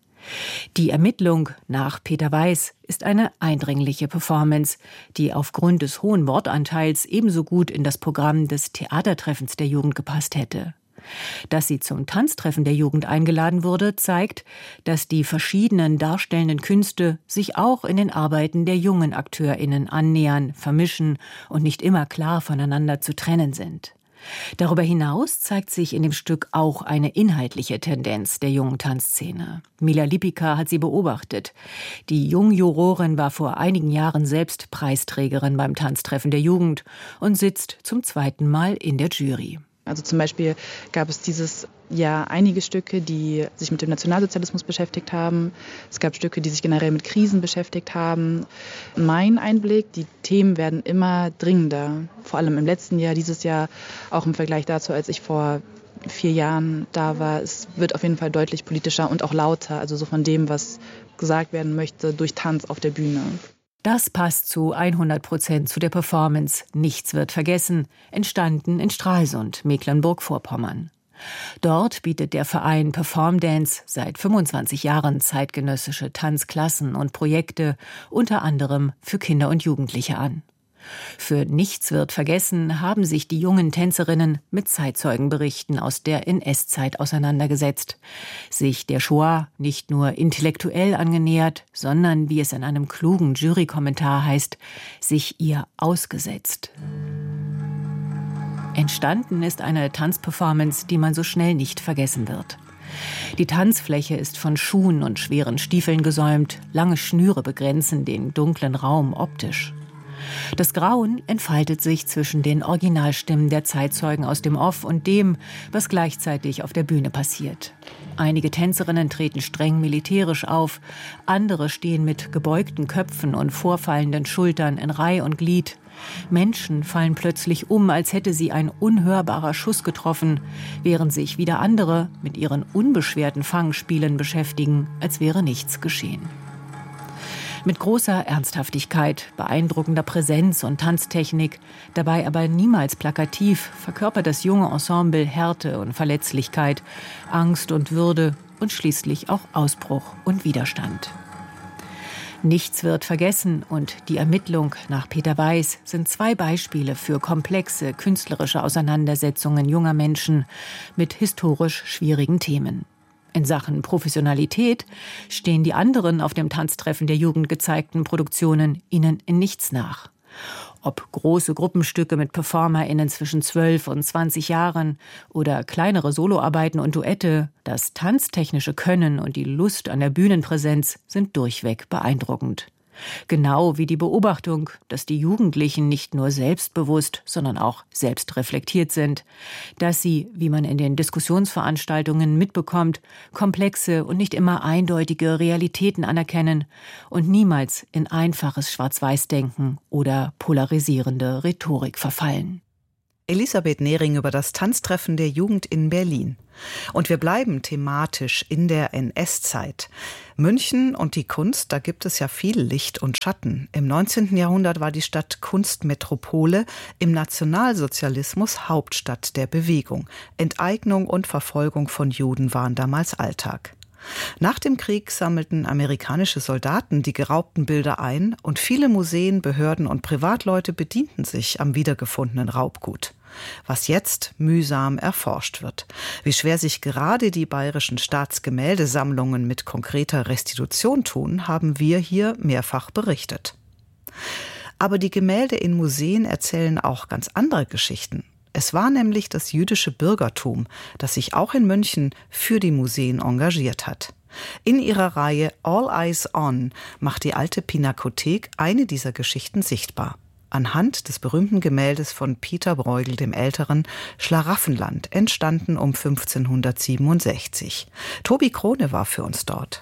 Die Ermittlung nach Peter Weiß ist eine eindringliche Performance, die aufgrund des hohen Wortanteils ebenso gut in das Programm des Theatertreffens der Jugend gepasst hätte. Dass sie zum Tanztreffen der Jugend eingeladen wurde, zeigt, dass die verschiedenen darstellenden Künste sich auch in den Arbeiten der jungen AkteurInnen annähern, vermischen und nicht immer klar voneinander zu trennen sind. Darüber hinaus zeigt sich in dem Stück auch eine inhaltliche Tendenz der jungen Tanzszene. Mila Lipika hat sie beobachtet. Die Jungjurorin war vor einigen Jahren selbst Preisträgerin beim Tanztreffen der Jugend und sitzt zum zweiten Mal in der Jury. Also zum Beispiel gab es dieses Jahr einige Stücke, die sich mit dem Nationalsozialismus beschäftigt haben. Es gab Stücke, die sich generell mit Krisen beschäftigt haben. Mein Einblick, die Themen werden immer dringender. Vor allem im letzten Jahr, dieses Jahr, auch im Vergleich dazu, als ich vor vier Jahren da war. Es wird auf jeden Fall deutlich politischer und auch lauter. Also so von dem, was gesagt werden möchte, durch Tanz auf der Bühne. Das passt zu hundert Prozent zu der Performance Nichts wird vergessen, entstanden in Stralsund, Mecklenburg-Vorpommern. Dort bietet der Verein Performdance seit fünfundzwanzig Jahren zeitgenössische Tanzklassen und Projekte, unter anderem für Kinder und Jugendliche an. Für Nichts wird vergessen haben sich die jungen Tänzerinnen mit Zeitzeugenberichten aus der N S-Zeit auseinandergesetzt, sich der Shoah nicht nur intellektuell angenähert, sondern, wie es in einem klugen Jurykommentar heißt, sich ihr ausgesetzt. Entstanden ist eine Tanzperformance, die man so schnell nicht vergessen wird. Die Tanzfläche ist von Schuhen und schweren Stiefeln gesäumt, lange Schnüre begrenzen den dunklen Raum optisch. Das Grauen entfaltet sich zwischen den Originalstimmen der Zeitzeugen aus dem Off und dem, was gleichzeitig auf der Bühne passiert. Einige Tänzerinnen treten streng militärisch auf, andere stehen mit gebeugten Köpfen und vorfallenden Schultern in Reih und Glied. Menschen fallen plötzlich um, als hätte sie ein unhörbarer Schuss getroffen, während sich wieder andere mit ihren unbeschwerten Fangspielen beschäftigen, als wäre nichts geschehen. Mit großer Ernsthaftigkeit, beeindruckender Präsenz und Tanztechnik, dabei aber niemals plakativ, verkörpert das junge Ensemble Härte und Verletzlichkeit, Angst und Würde und schließlich auch Ausbruch und Widerstand. Nichts wird vergessen und die Ermittlung nach Peter Weiß sind zwei Beispiele für komplexe künstlerische Auseinandersetzungen junger Menschen mit historisch schwierigen Themen. In Sachen Professionalität stehen die anderen auf dem Tanztreffen der Jugend gezeigten Produktionen ihnen in nichts nach. Ob große Gruppenstücke mit PerformerInnen zwischen zwölf und zwanzig Jahren oder kleinere Soloarbeiten und Duette, das tanztechnische Können und die Lust an der Bühnenpräsenz sind durchweg beeindruckend. Genau wie die Beobachtung, dass die Jugendlichen nicht nur selbstbewusst, sondern auch selbstreflektiert sind, dass sie, wie man in den Diskussionsveranstaltungen mitbekommt, komplexe und nicht immer eindeutige Realitäten anerkennen und niemals in einfaches Schwarz-Weiß-Denken oder polarisierende Rhetorik verfallen. Elisabeth Nehring über das Tanztreffen der Jugend in Berlin. Und wir bleiben thematisch in der N S-Zeit. München und die Kunst, da gibt es ja viel Licht und Schatten. Im neunzehnten Jahrhundert war die Stadt Kunstmetropole, im Nationalsozialismus Hauptstadt der Bewegung. Enteignung und Verfolgung von Juden waren damals Alltag. Nach dem Krieg sammelten amerikanische Soldaten die geraubten Bilder ein und viele Museen, Behörden und Privatleute bedienten sich am wiedergefundenen Raubgut. Was jetzt mühsam erforscht wird. Wie schwer sich gerade die bayerischen Staatsgemäldesammlungen mit konkreter Restitution tun, haben wir hier mehrfach berichtet. Aber die Gemälde in Museen erzählen auch ganz andere Geschichten. Es war nämlich das jüdische Bürgertum, das sich auch in München für die Museen engagiert hat. In ihrer Reihe All Eyes On macht die Alte Pinakothek eine dieser Geschichten sichtbar. Anhand des berühmten Gemäldes von Peter Bruegel dem Älteren, Schlaraffenland, entstanden um fünfzehnhundertsiebenundsechzig. Tobi Krone war für uns dort.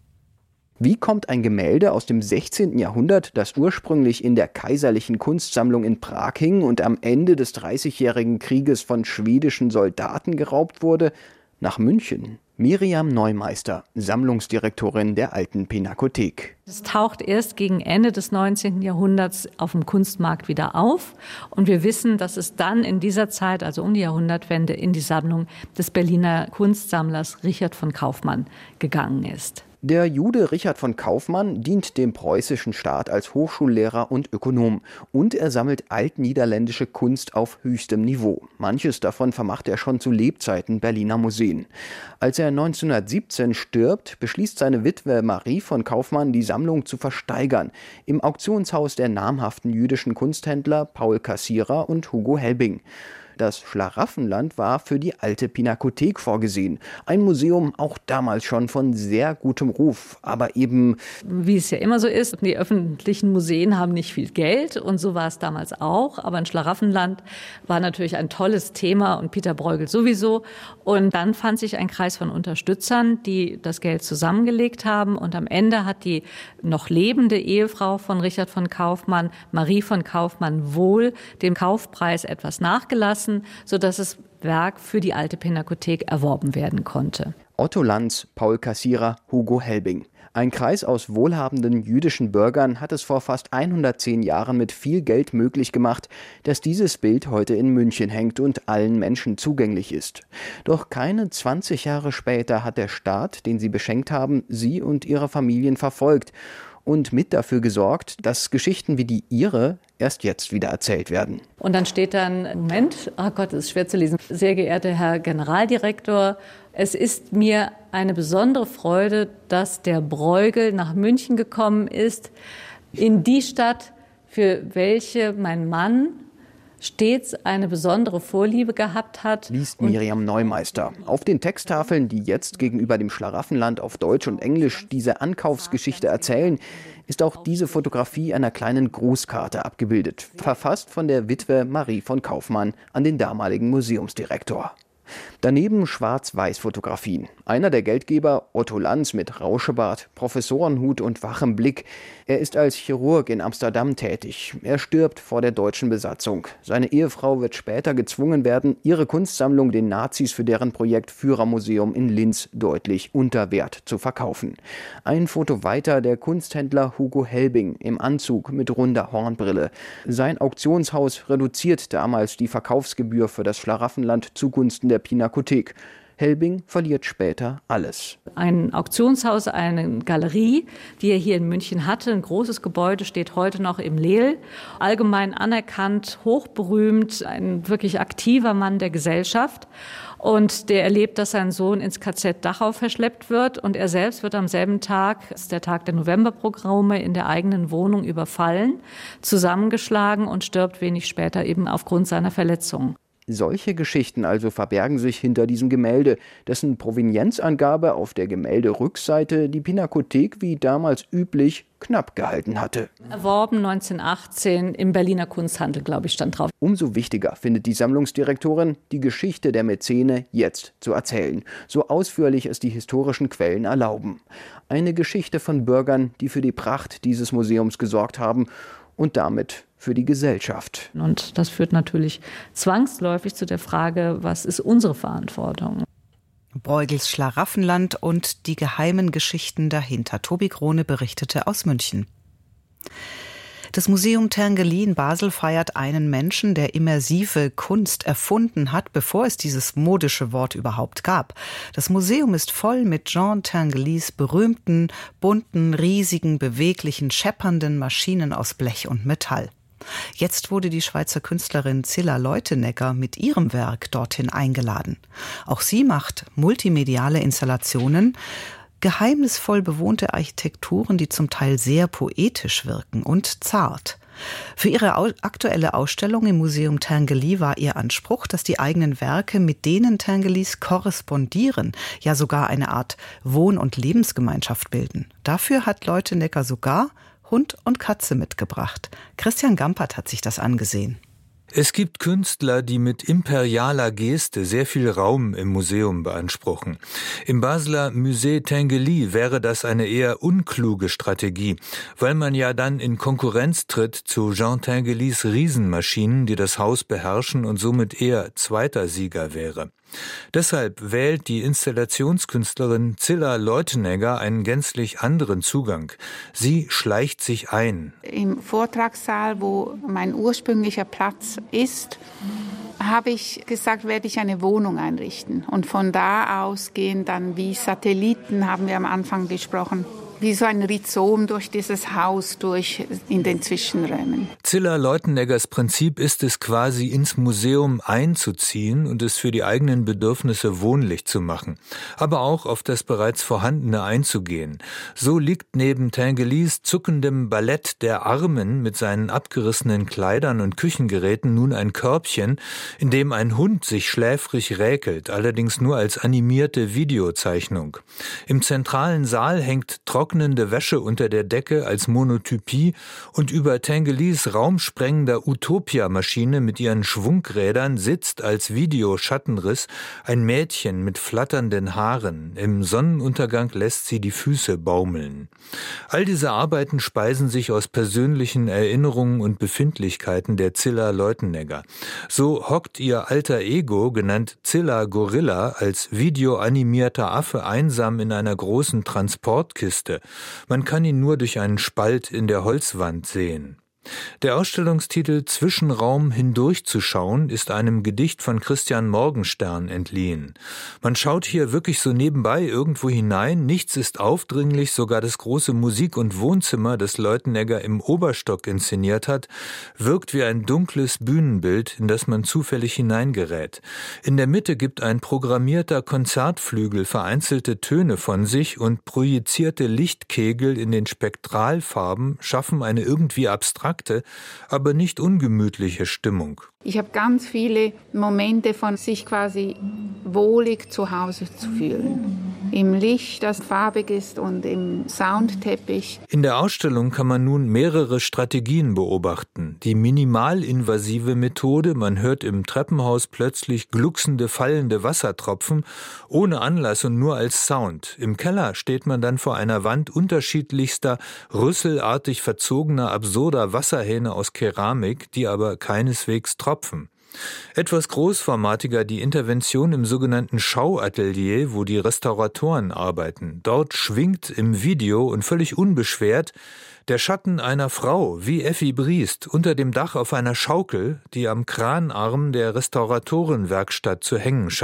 Wie kommt ein Gemälde aus dem sechzehnten Jahrhundert, das ursprünglich in der Kaiserlichen Kunstsammlung in Prag hing und am Ende des Dreißigjährigen Krieges von schwedischen Soldaten geraubt wurde, nach München? Miriam Neumeister, Sammlungsdirektorin der Alten Pinakothek. Es taucht erst gegen Ende des neunzehnten Jahrhunderts auf dem Kunstmarkt wieder auf. Und wir wissen, dass es dann in dieser Zeit, also um die Jahrhundertwende, in die Sammlung des Berliner Kunstsammlers Richard von Kaufmann gegangen ist. Der Jude Richard von Kaufmann dient dem preußischen Staat als Hochschullehrer und Ökonom und er sammelt altniederländische Kunst auf höchstem Niveau. Manches davon vermacht er schon zu Lebzeiten Berliner Museen. Als er neunzehnhundertsiebzehn stirbt, beschließt seine Witwe Marie von Kaufmann, die Sammlung zu versteigern im Auktionshaus der namhaften jüdischen Kunsthändler Paul Cassirer und Hugo Helbing. Das Schlaraffenland war für die Alte Pinakothek vorgesehen. Ein Museum auch damals schon von sehr gutem Ruf, aber eben... Wie es ja immer so ist, die öffentlichen Museen haben nicht viel Geld und so war es damals auch. Aber ein Schlaraffenland war natürlich ein tolles Thema und Peter Bruegel sowieso. Und dann fand sich ein Kreis von Unterstützern, die das Geld zusammengelegt haben. Und am Ende hat die noch lebende Ehefrau von Richard von Kaufmann, Marie von Kaufmann, wohl dem Kaufpreis etwas nachgelassen, sodass das Werk für die Alte Pinakothek erworben werden konnte. Otto Lanz, Paul Cassirer, Hugo Helbing. Ein Kreis aus wohlhabenden jüdischen Bürgern hat es vor fast hundertzehn Jahren mit viel Geld möglich gemacht, dass dieses Bild heute in München hängt und allen Menschen zugänglich ist. Doch keine zwanzig Jahre später hat der Staat, den sie beschenkt haben, sie und ihre Familien verfolgt und mit dafür gesorgt, dass Geschichten wie die ihre erst jetzt wieder erzählt werden. Und dann steht dann, Moment, oh Gott, das ist schwer zu lesen. Sehr geehrter Herr Generaldirektor, es ist mir eine besondere Freude, dass der Bruegel nach München gekommen ist, in die Stadt, für welche mein Mann stets eine besondere Vorliebe gehabt hat. Liest Miriam Neumeister. Auf den Texttafeln, die jetzt gegenüber dem Schlaraffenland auf Deutsch und Englisch diese Ankaufsgeschichte erzählen, ist auch diese Fotografie einer kleinen Grußkarte abgebildet, verfasst von der Witwe Marie von Kaufmann an den damaligen Museumsdirektor. Daneben Schwarz-Weiß-Fotografien. Einer der Geldgeber, Otto Lanz mit Rauschebart, Professorenhut und wachem Blick. Er ist als Chirurg in Amsterdam tätig. Er stirbt vor der deutschen Besatzung. Seine Ehefrau wird später gezwungen werden, ihre Kunstsammlung den Nazis für deren Projekt Führermuseum in Linz deutlich unter Wert zu verkaufen. Ein Foto weiter der Kunsthändler Hugo Helbing im Anzug mit runder Hornbrille. Sein Auktionshaus reduziert damals die Verkaufsgebühr für das Schlaraffenland zugunsten der Pinakothek. Helbing verliert später alles. Ein Auktionshaus, eine Galerie, die er hier in München hatte, ein großes Gebäude, steht heute noch im Leel. Allgemein anerkannt, hochberühmt, ein wirklich aktiver Mann der Gesellschaft. Und der erlebt, dass sein Sohn ins K Z Dachau verschleppt wird. Und er selbst wird am selben Tag, das ist der Tag der Novemberpogrome, in der eigenen Wohnung überfallen, zusammengeschlagen und stirbt wenig später eben aufgrund seiner Verletzungen. Solche Geschichten also verbergen sich hinter diesem Gemälde, dessen Provenienzangabe auf der Gemälderückseite die Pinakothek wie damals üblich knapp gehalten hatte. Erworben neunzehnhundertachtzehn im Berliner Kunsthandel, glaube ich, stand drauf. Umso wichtiger findet die Sammlungsdirektorin, die Geschichte der Mäzene jetzt zu erzählen, so ausführlich es die historischen Quellen erlauben. Eine Geschichte von Bürgern, die für die Pracht dieses Museums gesorgt haben und damit für die Gesellschaft. Und das führt natürlich zwangsläufig zu der Frage, was ist unsere Verantwortung? Bruegels Schlaraffenland und die geheimen Geschichten dahinter. Tobi Krone berichtete aus München. Das Museum Tinguely in Basel feiert einen Menschen, der immersive Kunst erfunden hat, bevor es dieses modische Wort überhaupt gab. Das Museum ist voll mit Jean Tinguelys berühmten, bunten, riesigen, beweglichen, scheppernden Maschinen aus Blech und Metall. Jetzt wurde die Schweizer Künstlerin Zilla Leutenegger mit ihrem Werk dorthin eingeladen. Auch sie macht multimediale Installationen, geheimnisvoll bewohnte Architekturen, die zum Teil sehr poetisch wirken und zart. Für ihre aktuelle Ausstellung im Museum Tinguely war ihr Anspruch, dass die eigenen Werke mit denen Tinguelys korrespondieren, ja sogar eine Art Wohn- und Lebensgemeinschaft bilden. Dafür hat Leutenegger sogar Hund und Katze mitgebracht. Christian Gampert hat sich das angesehen. Es gibt Künstler, die mit imperialer Geste sehr viel Raum im Museum beanspruchen. Im Basler Musée Tinguely wäre das eine eher unkluge Strategie, weil man ja dann in Konkurrenz tritt zu Jean Tinguelys Riesenmaschinen, die das Haus beherrschen und somit eher zweiter Sieger wäre. Deshalb wählt die Installationskünstlerin Zilla Leutenegger einen gänzlich anderen Zugang. Sie schleicht sich ein. Im Vortragssaal, wo mein ursprünglicher Platz ist, habe ich gesagt, werde ich eine Wohnung einrichten. Und von da aus gehen dann wie Satelliten, haben wir am Anfang gesprochen, wie so ein Rhizom durch dieses Haus, durch in den Zwischenräumen. Zilla Leuteneggers Prinzip ist es quasi, ins Museum einzuziehen und es für die eigenen Bedürfnisse wohnlich zu machen, aber auch auf das bereits Vorhandene einzugehen. So liegt neben Tinguelys zuckendem Ballett der Armen mit seinen abgerissenen Kleidern und Küchengeräten nun ein Körbchen, in dem ein Hund sich schläfrig räkelt, allerdings nur als animierte Videozeichnung. Im zentralen Saal hängt trocken Wäsche unter der Decke als Monotypie und über Tinguelys raumsprengender Utopia-Maschine mit ihren Schwungrädern sitzt als Videoschattenriss ein Mädchen mit flatternden Haaren. Im Sonnenuntergang lässt sie die Füße baumeln. All diese Arbeiten speisen sich aus persönlichen Erinnerungen und Befindlichkeiten der Zilla Leutenegger. So hockt ihr alter Ego, genannt Zilla Gorilla, als videoanimierter Affe einsam in einer großen Transportkiste. Man kann ihn nur durch einen Spalt in der Holzwand sehen. Der Ausstellungstitel »Zwischenraum hindurchzuschauen« ist einem Gedicht von Christian Morgenstern entliehen. Man schaut hier wirklich so nebenbei irgendwo hinein, nichts ist aufdringlich, sogar das große Musik- und Wohnzimmer, das Leutenegger im Oberstock inszeniert hat, wirkt wie ein dunkles Bühnenbild, in das man zufällig hineingerät. In der Mitte gibt ein programmierter Konzertflügel vereinzelte Töne von sich und projizierte Lichtkegel in den Spektralfarben schaffen eine irgendwie abstrakte, aber nicht ungemütliche Stimmung. Ich habe ganz viele Momente von sich quasi wohlig zu Hause zu fühlen. Im Licht, das farbig ist, und im Soundteppich. In der Ausstellung kann man nun mehrere Strategien beobachten. Die minimalinvasive Methode, man hört im Treppenhaus plötzlich glucksende, fallende Wassertropfen, ohne Anlass und nur als Sound. Im Keller steht man dann vor einer Wand unterschiedlichster, rüsselartig verzogener, absurder Wasserhähne aus Keramik, die aber keineswegs tropfen. Etwas großformatiger die Intervention im sogenannten Schauatelier, wo die Restauratoren arbeiten. Dort schwingt im Video und völlig unbeschwert der Schatten einer Frau, wie Effi Briest, unter dem Dach auf einer Schaukel, die am Kranarm der Restauratorenwerkstatt zu hängen scheint.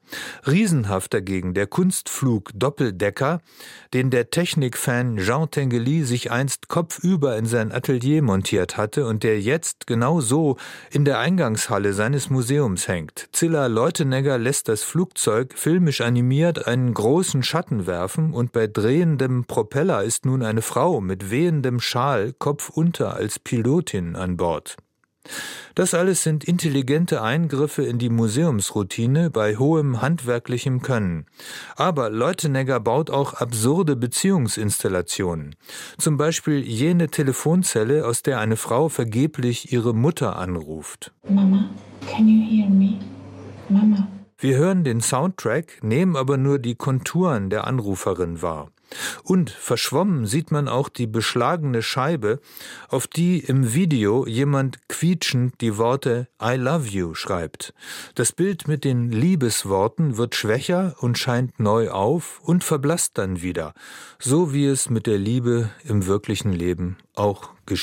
Riesenhaft dagegen der Kunstflug Doppeldecker, den der Technikfan Jean Tinguely sich einst kopfüber in sein Atelier montiert hatte und der jetzt genau so in der Eingangshalle seines Museums hängt. Zilla Leutenegger lässt das Flugzeug filmisch animiert einen großen Schatten werfen und bei drehendem Propeller ist nun eine Frau mit wehendem Schal kopfunter als Pilotin an Bord. Das alles sind intelligente Eingriffe in die Museumsroutine bei hohem handwerklichem Können. Aber Leutenegger baut auch absurde Beziehungsinstallationen. Zum Beispiel jene Telefonzelle, aus der eine Frau vergeblich ihre Mutter anruft. Mama, can you hear me? Mama. Wir hören den Soundtrack, nehmen aber nur die Konturen der Anruferin wahr. Und verschwommen sieht man auch die beschlagene Scheibe, auf die im Video jemand quietschend die Worte I love you schreibt. Das Bild mit den Liebesworten wird schwächer und scheint neu auf und verblasst dann wieder, so wie es mit der Liebe im wirklichen Leben auch geschieht.